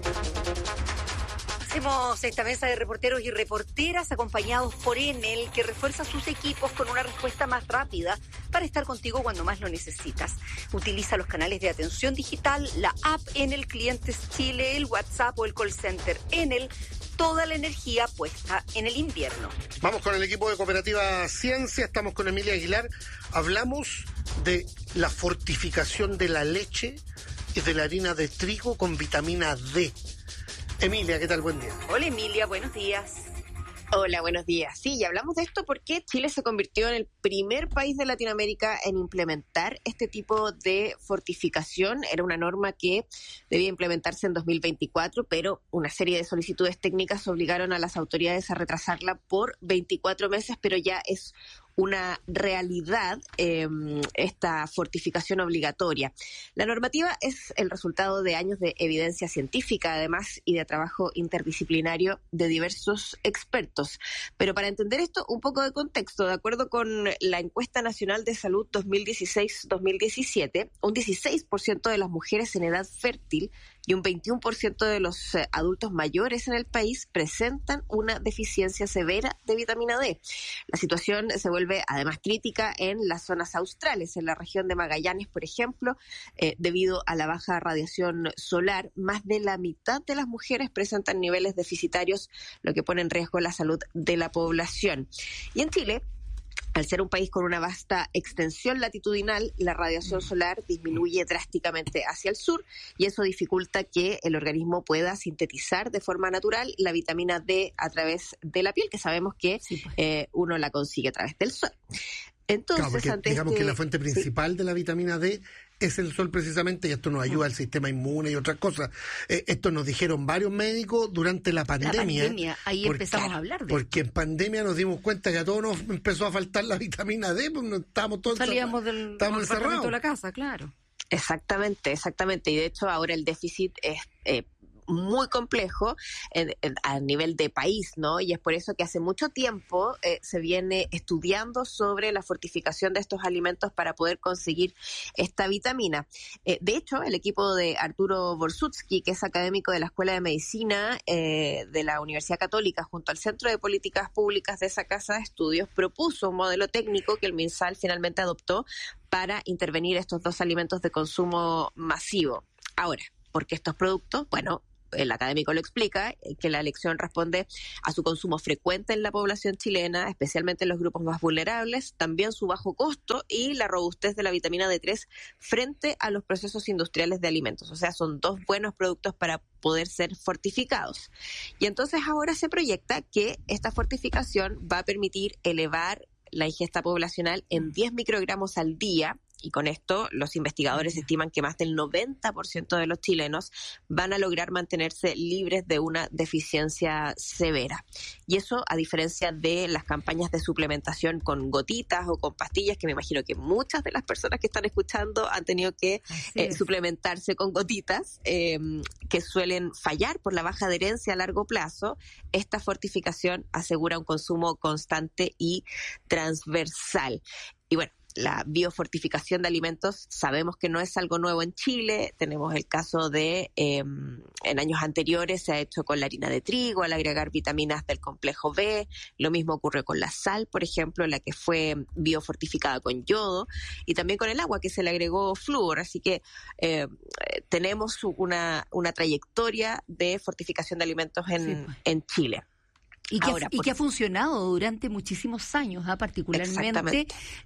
Hacemos esta mesa de reporteros y reporteras acompañados por Enel, que refuerza sus equipos con una respuesta más rápida para estar contigo cuando más lo necesitas. Utiliza los canales de atención digital, la app Enel Clientes Chile, el WhatsApp o el call center Enel. Toda la energía puesta en el invierno. Vamos con el equipo de Cooperativa Ciencia, estamos con Emilia Aguilar. Hablamos de la fortificación de la leche y de la harina de trigo con vitamina D. Emilia, ¿qué tal? Buen día. Hola Emilia, buenos días. Hola, buenos días. Sí, y hablamos de esto porque Chile se convirtió en el primer país de Latinoamérica en implementar este tipo de fortificación. Era una norma que debía implementarse en dos mil veinticuatro, pero una serie de solicitudes técnicas obligaron a las autoridades a retrasarla por veinticuatro meses, pero ya es una realidad eh, esta fortificación obligatoria. La normativa es el resultado de años de evidencia científica, además, y de trabajo interdisciplinario de diversos expertos. Pero para entender esto, un poco de contexto. De acuerdo con la Encuesta Nacional de Salud dos mil dieciséis dos mil diecisiete, un dieciséis por ciento de las mujeres en edad fértil y un veintiuno por ciento de los eh, adultos mayores en el país presentan una deficiencia severa de vitamina D. La situación se vuelve además crítica en las zonas australes, en la región de Magallanes, por ejemplo, eh, debido a la baja radiación solar. Más de la mitad de las mujeres presentan niveles deficitarios, lo que pone en riesgo la salud de la población. Y en Chile, al ser un país con una vasta extensión latitudinal, la radiación solar disminuye drásticamente hacia el sur y eso dificulta que el organismo pueda sintetizar de forma natural la vitamina D a través de la piel, que sabemos que eh, uno la consigue a través del sol. Entonces, claro, porque ante digamos este, que la fuente principal sí. de la vitamina D es el sol precisamente, y esto nos ayuda al sistema inmune y otras cosas. Eh, esto nos dijeron varios médicos durante la pandemia. La pandemia, ahí porque, empezamos a hablar de Porque en pandemia nos dimos cuenta que a todos nos empezó a faltar la vitamina D, porque no estábamos todos Salíamos del estábamos encerrados de la casa, claro. Exactamente, exactamente. Y de hecho ahora el déficit es eh, muy complejo en, en, a nivel de país, ¿no? Y es por eso que hace mucho tiempo eh, se viene estudiando sobre la fortificación de estos alimentos para poder conseguir esta vitamina. Eh, de hecho, el equipo de Arturo Borsutsky, que es académico de la Escuela de Medicina eh, de la Universidad Católica, junto al Centro de Políticas Públicas de esa casa de estudios, propuso un modelo técnico que el MinSal finalmente adoptó para intervenir estos dos alimentos de consumo masivo. Ahora, ¿por qué estos productos? Bueno, el académico lo explica, que la elección responde a su consumo frecuente en la población chilena, especialmente en los grupos más vulnerables, también su bajo costo y la robustez de la vitamina D tres frente a los procesos industriales de alimentos. O sea, son dos buenos productos para poder ser fortificados. Y entonces ahora se proyecta que esta fortificación va a permitir elevar la ingesta poblacional en diez microgramos al día. Y con esto, los investigadores estiman que más del noventa por ciento de los chilenos van a lograr mantenerse libres de una deficiencia severa. Y eso, a diferencia de las campañas de suplementación con gotitas o con pastillas, que me imagino que muchas de las personas que están escuchando han tenido que eh, suplementarse con gotitas, eh, que suelen fallar por la baja adherencia a largo plazo. Esta fortificación asegura un consumo constante y transversal. Y bueno, la biofortificación de alimentos sabemos que no es algo nuevo en Chile. Tenemos el caso de, eh, en años anteriores se ha hecho con la harina de trigo al agregar vitaminas del complejo B. Lo mismo ocurrió con la sal, por ejemplo, la que fue biofortificada con yodo, y también con el agua que se le agregó flúor. Así que eh, tenemos una, una trayectoria de fortificación de alimentos en, sí, pues. en Chile. Y que, Ahora, ha, y que ha funcionado durante muchísimos años, ¿eh? Particularmente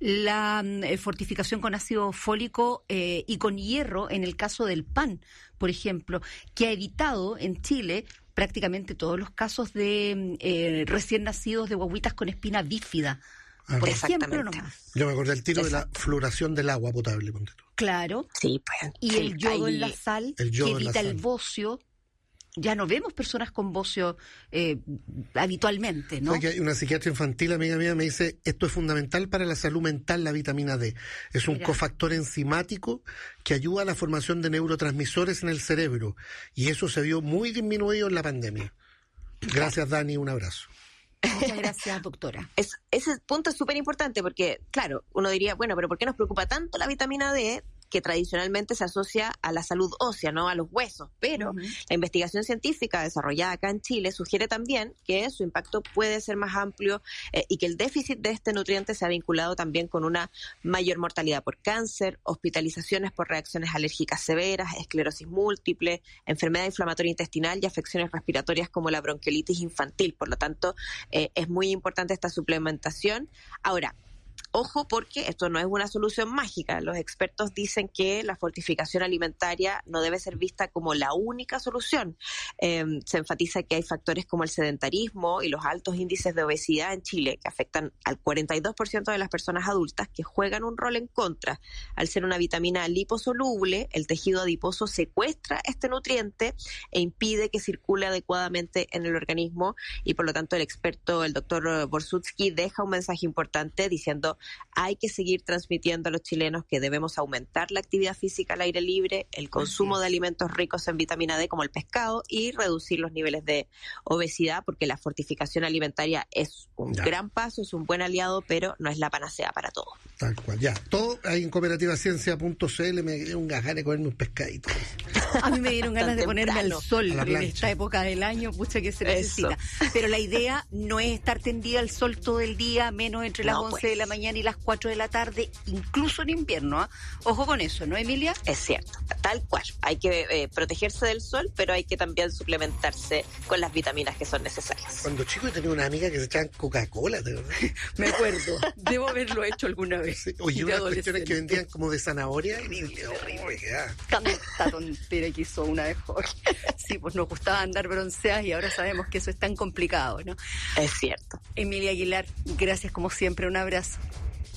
la eh, fortificación con ácido fólico eh, y con hierro en el caso del pan, por ejemplo, que ha evitado en Chile prácticamente todos los casos de eh, recién nacidos de guaguitas con espina bífida. Ah, por ejemplo, nomás. Yo me acordé del tiro Exacto. de la fluoración del agua potable. Claro. Sí, pues. Y sí, el yodo ahí, en la sal, el yodo que evita en la el sal. bocio. Ya no vemos personas con bocio eh, habitualmente, ¿no? Que hay una psiquiatra infantil, amiga mía, me dice, esto es fundamental para la salud mental, la vitamina D. Es un Mira. cofactor enzimático que ayuda a la formación de neurotransmisores en el cerebro. Y eso se vio muy disminuido en la pandemia. Gracias, Dani, un abrazo. Muchas gracias, doctora. Es, ese punto es súper importante porque, claro, uno diría, bueno, pero ¿por qué nos preocupa tanto la vitamina D? Que tradicionalmente se asocia a la salud ósea, ¿no? A los huesos, pero uh-huh. la investigación científica desarrollada acá en Chile sugiere también que su impacto puede ser más amplio eh, y que el déficit de este nutriente se ha vinculado también con una mayor mortalidad por cáncer, hospitalizaciones por reacciones alérgicas severas, esclerosis múltiple, enfermedad inflamatoria intestinal y afecciones respiratorias como la bronquiolitis infantil. Por lo tanto, eh, es muy importante esta suplementación. Ahora, ojo, porque esto no es una solución mágica. Los expertos dicen que la fortificación alimentaria no debe ser vista como la única solución. Eh, se enfatiza que hay factores como el sedentarismo y los altos índices de obesidad en Chile, que afectan al cuarenta y dos por ciento de las personas adultas, que juegan un rol en contra. Al ser una vitamina liposoluble, el tejido adiposo secuestra este nutriente e impide que circule adecuadamente en el organismo, y por lo tanto el experto, el doctor Borsutsky, deja un mensaje importante diciendo: hay que seguir transmitiendo a los chilenos que debemos aumentar la actividad física al aire libre, el consumo de alimentos ricos en vitamina D como el pescado y reducir los niveles de obesidad, porque la fortificación alimentaria es un ya. gran paso, es un buen aliado, pero no es la panacea para todo. Tal cual, ya. Todo ahí en cooperativa ciencia punto c l. Me dio un ganas de comerme un pescadito. A mí me dieron ganas de ponerme al sol en esta época del año, pucha que se necesita. Eso. Pero la idea no es estar tendida al sol todo el día, menos entre las no, once pues. de la mañana y las cuatro de la tarde, incluso en invierno. ¿eh? Ojo con eso, ¿no, Emilia? Es cierto, tal cual. Hay que eh, protegerse del sol, pero hay que también suplementarse con las vitaminas que son necesarias. Cuando chico tenía una amiga que se echaba Coca-Cola, ¿te acuerdas? Me acuerdo. Debo haberlo hecho alguna vez. Sí. Oye, unas cuestiones que vendían como de zanahoria. Y horrible, tanta tontera que hizo una de joven. Sí, pues nos gustaba andar bronceadas y ahora sabemos que eso es tan complicado, ¿no? Es cierto. Emilia Aguilar, gracias como siempre, un abrazo.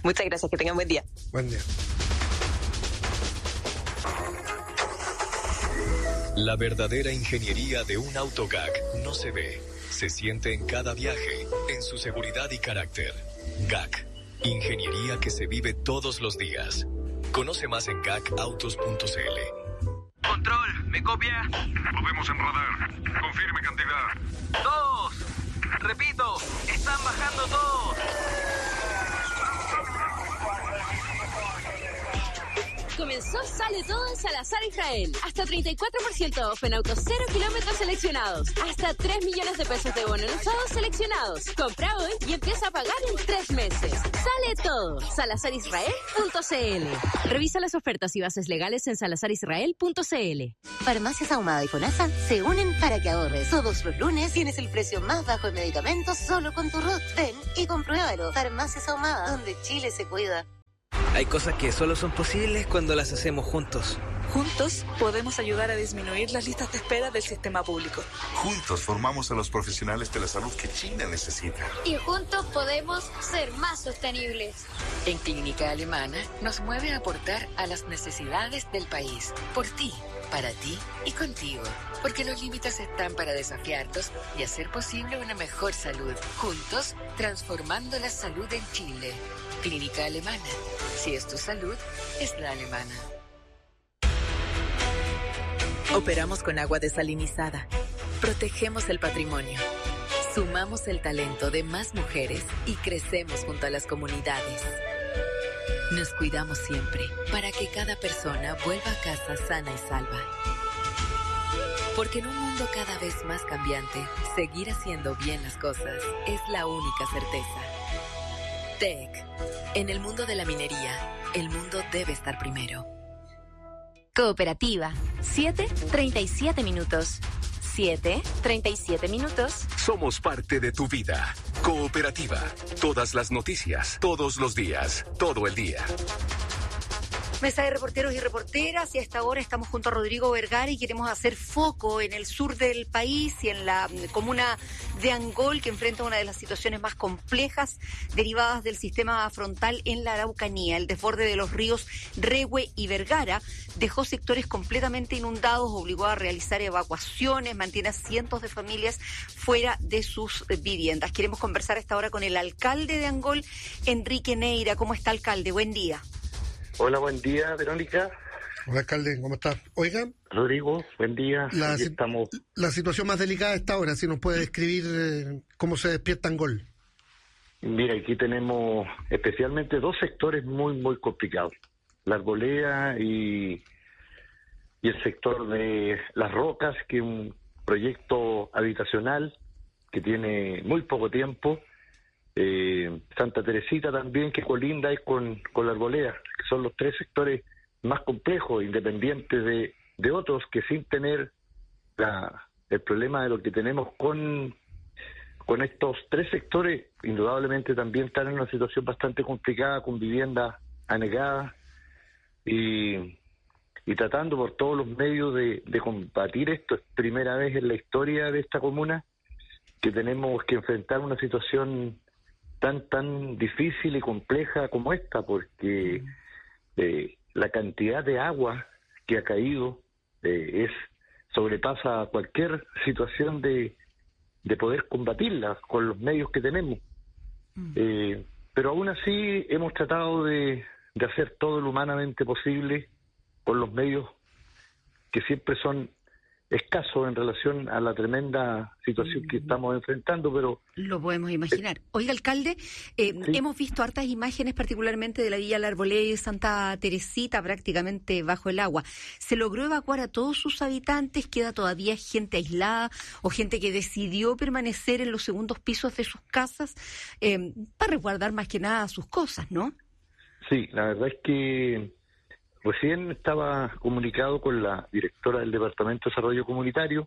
Muchas gracias, que tengan buen día. Buen día. La verdadera ingeniería de un auto G A C no se ve, se siente en cada viaje, en su seguridad y carácter. G A C, ingeniería que se vive todos los días. Conoce más en gacautos punto c l. Control, ¿me copia? Lo vemos en radar. Confirme cantidad. Dos. Repito, están bajando todos. Comenzó Sale Todo en Salazar Israel. Hasta treinta y cuatro por ciento off en autos cero kilómetros seleccionados. Hasta tres millones de pesos de bono en usados seleccionados. Compra hoy y empieza a pagar en tres meses. Sale Todo. salazar israel punto c l. Revisa las ofertas y bases legales en salazar israel punto c l. Farmacias Ahumada y FONASA se unen para que ahorres. Todos los lunes tienes el precio más bajo en medicamentos solo con tu R U T. Ven y compruébalo. Farmacias Ahumada, donde Chile se cuida. Hay cosas que solo son posibles cuando las hacemos juntos. Juntos podemos ayudar a disminuir las listas de espera del sistema público. Juntos formamos a los profesionales de la salud que China necesita. Y juntos podemos ser más sostenibles. En Clínica Alemana nos mueve a aportar a las necesidades del país. Por ti, para ti y contigo. Porque los límites están para desafiarlos y hacer posible una mejor salud. Juntos, transformando la salud en Chile. Clínica Alemana. Si es tu salud, es la alemana. Operamos con agua desalinizada. Protegemos el patrimonio. Sumamos el talento de más mujeres y crecemos junto a las comunidades. Nos cuidamos siempre para que cada persona vuelva a casa sana y salva. Porque en un mundo cada vez más cambiante, seguir haciendo bien las cosas es la única certeza. T E C. En el mundo de la minería, el mundo debe estar primero. Cooperativa. siete, treinta y siete minutos. siete, treinta y siete minutos. Somos parte de tu vida. Cooperativa. Todas las noticias, todos los días, todo el día. Mesa de reporteros y reporteras, y a esta hora estamos junto a Rodrigo Vergara y queremos hacer foco en el sur del país y en la comuna de Angol, que enfrenta una de las situaciones más complejas derivadas del sistema frontal en la Araucanía. El desborde de los ríos Rehue y Vergara dejó sectores completamente inundados, obligó a realizar evacuaciones, mantiene a cientos de familias fuera de sus viviendas. Queremos conversar a esta hora con el alcalde de Angol, Enrique Neira. ¿Cómo está, alcalde? Buen día. Hola, buen día, Verónica. Hola, alcalde, ¿cómo está? Oigan. Rodrigo, buen día. La, Aquí estamos. La situación más delicada está ahora, si nos puede describir eh, cómo se despierta Angol. Mira, aquí tenemos especialmente dos sectores muy, muy complicados. La Arboleda y, y el sector de Las Rocas, que es un proyecto habitacional que tiene muy poco tiempo. Eh, Santa Teresita también, que colinda es con, con la Arboleda, que son los tres sectores más complejos, independientes de, de otros, que sin tener la, el problema de lo que tenemos con, con estos tres sectores, indudablemente también están en una situación bastante complicada, con viviendas anegadas y, y tratando por todos los medios de, de combatir esto. Es primera vez en la historia de esta comuna que tenemos que enfrentar una situación tan tan difícil y compleja como esta, porque eh, la cantidad de agua que ha caído eh, es sobrepasa cualquier situación de, de poder combatirla con los medios que tenemos. Mm. Eh, pero aún así hemos tratado de, de hacer todo lo humanamente posible con los medios que siempre son escaso en relación a la tremenda situación que estamos enfrentando, pero... Lo podemos imaginar. Oiga, alcalde, eh, sí. hemos visto hartas imágenes, particularmente de la Villa La Arboleda y de Santa Teresita, prácticamente bajo el agua. ¿Se logró evacuar a todos sus habitantes? ¿Queda todavía gente aislada o gente que decidió permanecer en los segundos pisos de sus casas eh, para resguardar más que nada sus cosas, no? Sí, la verdad es que recién estaba comunicado con la directora del Departamento de Desarrollo Comunitario,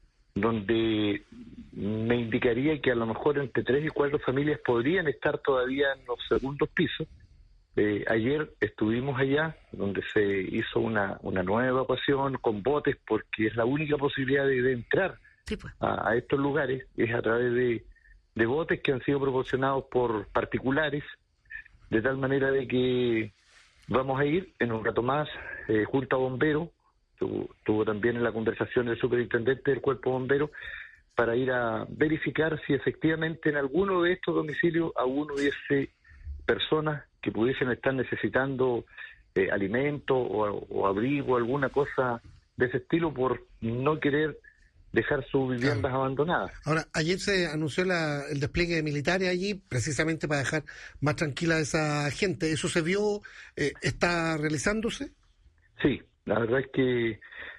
donde me indicaría que a lo mejor entre tres y cuatro familias podrían estar todavía en los segundos pisos. Eh, ayer estuvimos allá, donde se hizo una, una nueva evacuación con botes, porque es la única posibilidad de, de entrar sí, pues. a, a estos lugares, es a través de, de botes que han sido proporcionados por particulares, de tal manera de que vamos a ir en un rato más eh, junto a bomberos, tuvo, tuvo también en la conversación el superintendente del Cuerpo Bombero, para ir a verificar si efectivamente en alguno de estos domicilios aún hubiese personas que pudiesen estar necesitando eh, alimento o, o abrigo, alguna cosa de ese estilo, por no querer dejar sus viviendas claro. abandonadas. Ahora, ayer se anunció la, el despliegue de militares allí, precisamente para dejar más tranquila a esa gente. ¿Eso se vio? Eh, ¿Está realizándose? Sí, la verdad es que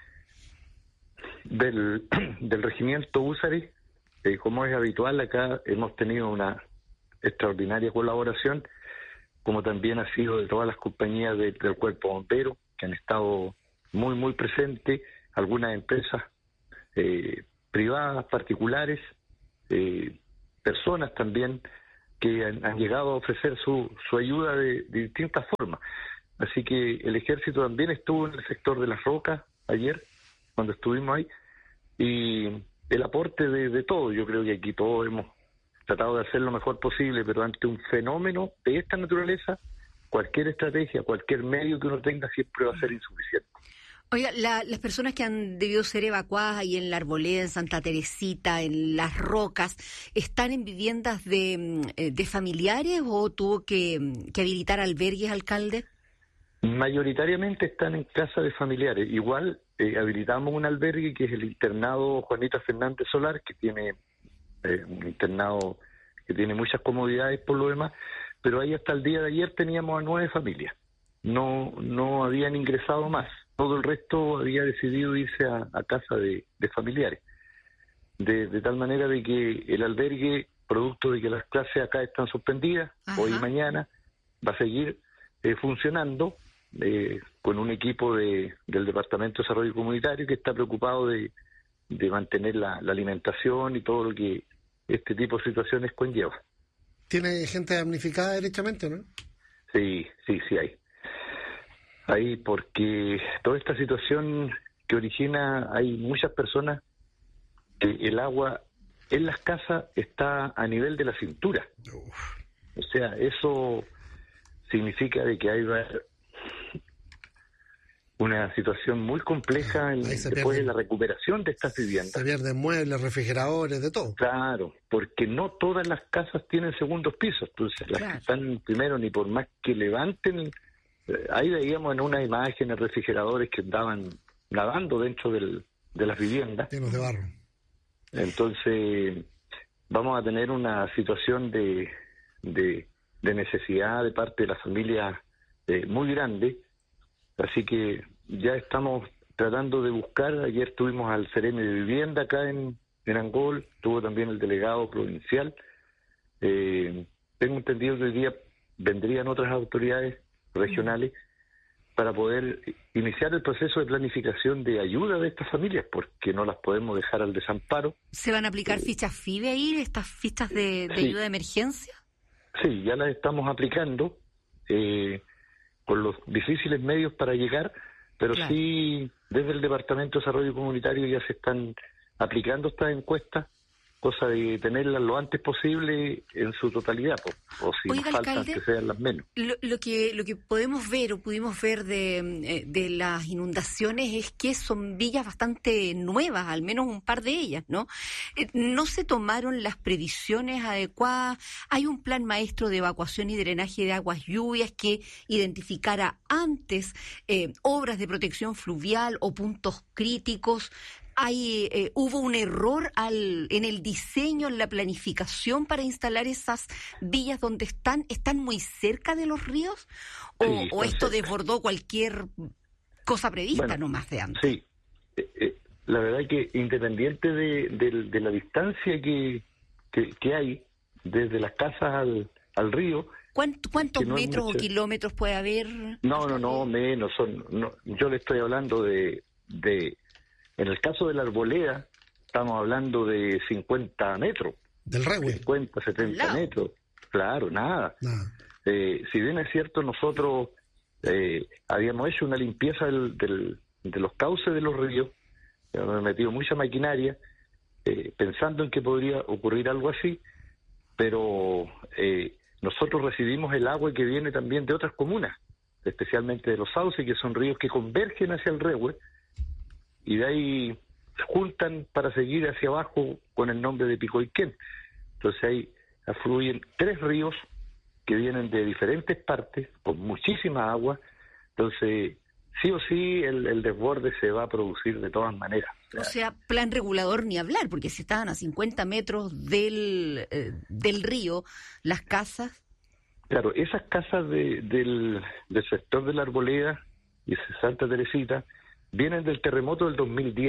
del, del regimiento Húsares, eh, como es habitual acá, hemos tenido una extraordinaria colaboración, como también ha sido de todas las compañías de, del Cuerpo Bombero, que han estado muy, muy presentes, algunas empresas Eh, privadas, particulares, eh, personas también que han, han llegado a ofrecer su, su ayuda de, de distintas formas. Así que el ejército también estuvo en el sector de las rocas ayer, cuando estuvimos ahí, y el aporte de, de todo, yo creo que aquí todos hemos tratado de hacer lo mejor posible, pero ante un fenómeno de esta naturaleza, cualquier estrategia, cualquier medio que uno tenga siempre va a ser insuficiente. Oiga, la, las personas que han debido ser evacuadas ahí en la Arboleda, en Santa Teresita, en Las Rocas, ¿están en viviendas de, de familiares o tuvo que, que habilitar albergues, alcalde? Mayoritariamente están en casa de familiares. Igual eh, habilitamos un albergue que es el internado Juanita Fernández Solar, que tiene eh, un internado que tiene muchas comodidades por lo demás, pero ahí hasta el día de ayer teníamos a nueve familias. No, no habían ingresado más. Todo el resto había decidido irse a, a casa de, de familiares. De, de tal manera de que el albergue, producto de que las clases acá están suspendidas, Ajá. hoy y mañana, va a seguir eh, funcionando eh, con un equipo de, del Departamento de Desarrollo Comunitario que está preocupado de, de mantener la, la alimentación y todo lo que este tipo de situaciones conlleva. ¿Tiene gente damnificada derechamente, no? Sí, sí, sí hay. Ahí, porque toda esta situación que origina, hay muchas personas que el agua en las casas está a nivel de la cintura. Uf. O sea, eso significa de que hay una situación muy compleja en, después pierde, de la recuperación de estas viviendas. Se pierden muebles, refrigeradores, de todo. Claro, porque no todas las casas tienen segundos pisos. Entonces, claro. las que están primero, ni por más que levanten... Ahí veíamos en unas imágenes refrigeradores que andaban nadando dentro del, de las viviendas. Llenos de barro. Entonces, vamos a tener una situación de, de, de necesidad de parte de la familia eh, muy grande. Así que ya estamos tratando de buscar. Ayer tuvimos al Seremi de Vivienda acá en, en Angol, tuvo también el delegado provincial. Eh, tengo entendido que hoy día vendrían otras autoridades regionales para poder iniciar el proceso de planificación de ayuda de estas familias, porque no las podemos dejar al desamparo. ¿Se van a aplicar eh, fichas F I B E ahí, estas fichas de, de sí, ayuda de emergencia? Sí, ya las estamos aplicando eh, con los difíciles medios para llegar, pero claro. sí desde el Departamento de Desarrollo Comunitario ya se están aplicando estas encuestas, cosa de tenerlas lo antes posible en su totalidad, o, o si Oiga, nos faltan alcalde, que sean las menos. Lo, lo que lo que podemos ver o pudimos ver de, de las inundaciones es que son villas bastante nuevas, al menos un par de ellas, ¿no? Eh, no se tomaron las previsiones adecuadas. Hay un plan maestro de evacuación y drenaje de aguas lluvias que identificara antes eh, obras de protección fluvial o puntos críticos. Hay, eh, hubo un error al, en el diseño, en la planificación para instalar esas villas donde están, están muy cerca de los ríos, o, sí, o esto cerca. Desbordó cualquier cosa prevista, bueno, nomás de antes. Sí, eh, eh, la verdad es que independiente de, de, de la distancia que, que, que hay desde las casas al, al río. ¿Cuánto, ¿Cuántos no metros mucho... o kilómetros puede haber? No, no, no, menos. Son, no, yo le estoy hablando de... de En el caso de la Arboleda, estamos hablando de cincuenta metros. ¿Del Rehue? cincuenta, setenta metros. Claro, nada. nada. Eh, si bien es cierto, nosotros eh, habíamos hecho una limpieza del, del, de los cauces de los ríos, hemos metido mucha maquinaria, eh, pensando en que podría ocurrir algo así, pero eh, nosotros recibimos el agua que viene también de otras comunas, especialmente de los sauces, que son ríos que convergen hacia el Rehue, y de ahí se juntan para seguir hacia abajo con el nombre de Picoiquén. Entonces ahí afluyen tres ríos que vienen de diferentes partes, con muchísima agua. Entonces, sí o sí, el, el desborde se va a producir de todas maneras. O sea, plan regulador ni hablar, porque si estaban a cincuenta metros del, eh, del río, las casas... Claro, esas casas de, del, del sector de la Arboleda y Santa Teresita vienen del terremoto del dos mil diez.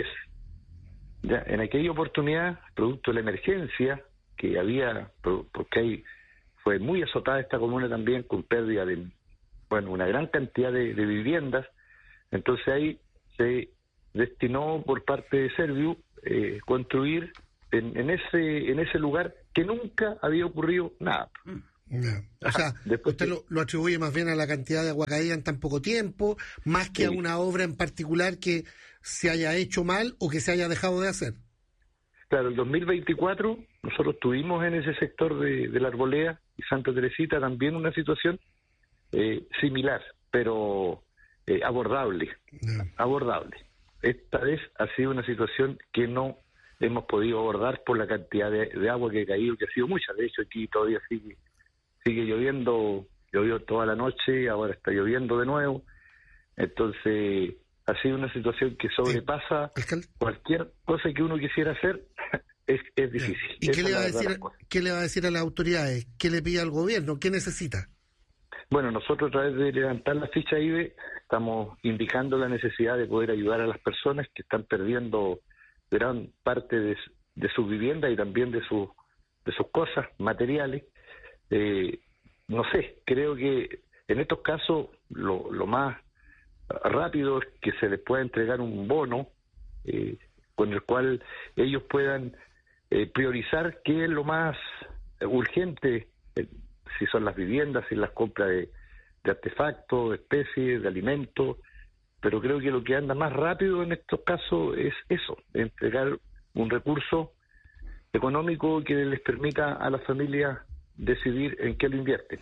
Ya, en aquella oportunidad, producto de la emergencia que había, porque ahí fue muy azotada esta comuna también, con pérdida de, bueno, una gran cantidad de, de viviendas. Entonces ahí se destinó por parte de Serviu eh, construir en, en ese en ese lugar que nunca había ocurrido nada. Yeah. O sea, Después usted que... lo, lo atribuye más bien a la cantidad de agua caída en tan poco tiempo, más que sí. a una obra en particular que se haya hecho mal o que se haya dejado de hacer. Claro, el dos mil veinticuatro nosotros tuvimos en ese sector de, de la Arboleda y Santa Teresita también una situación eh, similar, pero eh, abordable, yeah. abordable. Esta vez ha sido una situación que no hemos podido abordar por la cantidad de, de agua que ha caído, que ha sido mucha. De hecho, aquí todavía sigue sigue lloviendo, llovió toda la noche, ahora está lloviendo de nuevo. Entonces, ha sido una situación que sobrepasa sí. cualquier cosa que uno quisiera hacer, es, es difícil. ¿Y qué le, va a decir, qué le va a decir a las autoridades? ¿Qué le pide al gobierno? ¿Qué necesita? Bueno, nosotros a través de levantar la ficha I B E estamos indicando la necesidad de poder ayudar a las personas que están perdiendo gran parte de, de su vivienda y también de, su, de sus cosas materiales. Eh, no sé, creo que en estos casos lo, lo más rápido es que se les pueda entregar un bono eh, con el cual ellos puedan eh, priorizar qué es lo más urgente, eh, si son las viviendas, si las compras de, de artefactos, de especies, de alimentos, pero creo que lo que anda más rápido en estos casos es eso, entregar un recurso económico que les permita a las familias decidir en qué lo invierten.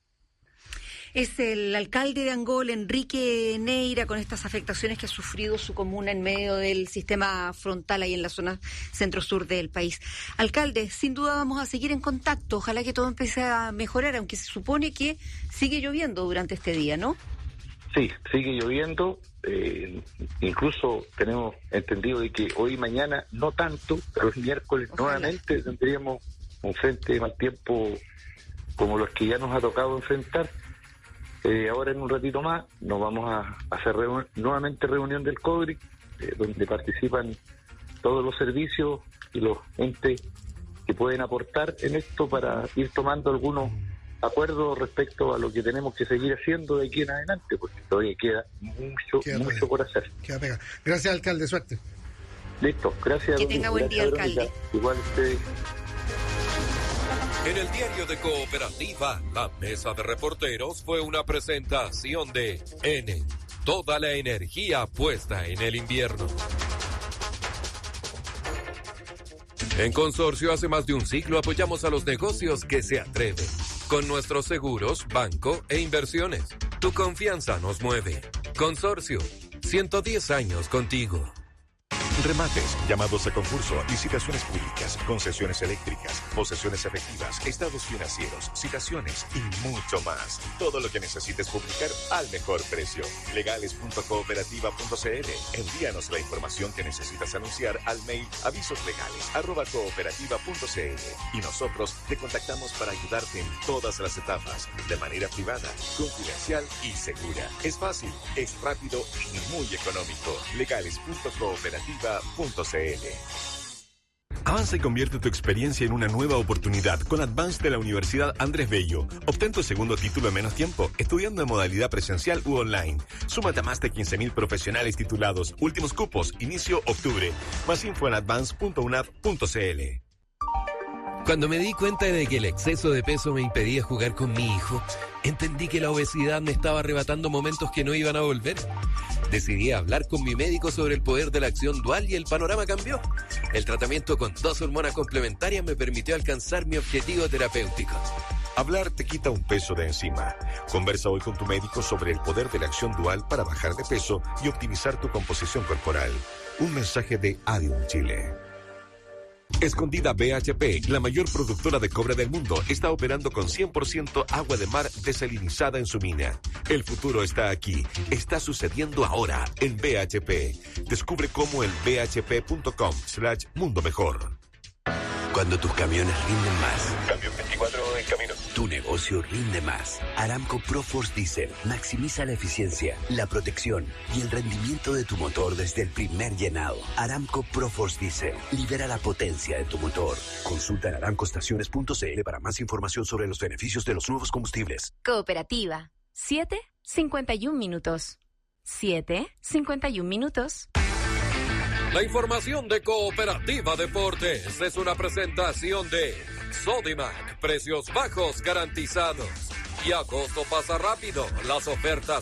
Es el alcalde de Angol, Enrique Neira, con estas afectaciones que ha sufrido su comuna en medio del sistema frontal ahí en la zona centro-sur del país. Alcalde, sin duda vamos a seguir en contacto, ojalá que todo empiece a mejorar, aunque se supone que sigue lloviendo durante este día, ¿no? Sí, sigue lloviendo, eh, incluso tenemos entendido de que hoy y mañana no tanto, pero el miércoles ojalá. Nuevamente tendríamos un frente de mal tiempo como los que ya nos ha tocado enfrentar. Eh, ahora en un ratito más nos vamos a hacer reun- nuevamente reunión del CODRIC, eh, donde participan todos los servicios y los entes que pueden aportar en esto para ir tomando algunos acuerdos respecto a lo que tenemos que seguir haciendo de aquí en adelante, porque todavía queda mucho, queda mucho pega. por hacer. Queda pega. Gracias, alcalde, suerte. Listo, gracias. Que tenga buen día, alcalde. Igual usted. En el diario de Cooperativa, la mesa de reporteros fue una presentación de N, toda la energía puesta en el invierno. En Consorcio hace más de un siglo apoyamos a los negocios que se atreven. Con nuestros seguros, banco e inversiones. Tu confianza nos mueve. Consorcio, ciento diez años contigo. Remates, llamados a concurso, licitaciones públicas, concesiones eléctricas, posesiones efectivas, estados financieros, citaciones y mucho más. Todo lo que necesites publicar al mejor precio. legales punto cooperativa punto c l. Envíanos la información que necesitas anunciar al mail avisoslegales arroba cooperativa punto c l y nosotros te contactamos para ayudarte en todas las etapas, de manera privada, confidencial y segura. Es fácil, es rápido y muy económico. legales punto cooperativa punto c l. Avanza y convierte tu experiencia en una nueva oportunidad con Advance de la Universidad Andrés Bello. Obtén tu segundo título en menos tiempo, estudiando en modalidad presencial u online. Súmate a más de quince mil profesionales titulados. Últimos cupos, inicio octubre. Más info en advance punto u n a d punto c l. Cuando me di cuenta de que el exceso de peso me impedía jugar con mi hijo, entendí que la obesidad me estaba arrebatando momentos que no iban a volver. Decidí hablar con mi médico sobre el poder de la acción dual y el panorama cambió. El tratamiento con dos hormonas complementarias me permitió alcanzar mi objetivo terapéutico. Hablar te quita un peso de encima. Conversa hoy con tu médico sobre el poder de la acción dual para bajar de peso y optimizar tu composición corporal. Un mensaje de Adium Chile. Escondida B H P, la mayor productora de cobre del mundo, está operando con cien por ciento agua de mar desalinizada en su mina. El futuro está aquí. Está sucediendo ahora en B H P. Descubre cómo en b h p punto com slash mundo mejor. Cuando tus camiones rinden más. Camión veinticuatro en camino. Tu negocio rinde más. Aramco ProForce Diesel maximiza la eficiencia, la protección y el rendimiento de tu motor desde el primer llenado. Aramco ProForce Diesel libera la potencia de tu motor. Consulta en aramco estaciones punto c l para más información sobre los beneficios de los nuevos combustibles. Cooperativa. siete cincuenta y un minutos. siete cincuenta y un minutos. La información de Cooperativa Deportes es una presentación de Sodimac, precios bajos garantizados. Y agosto pasa rápido, las ofertas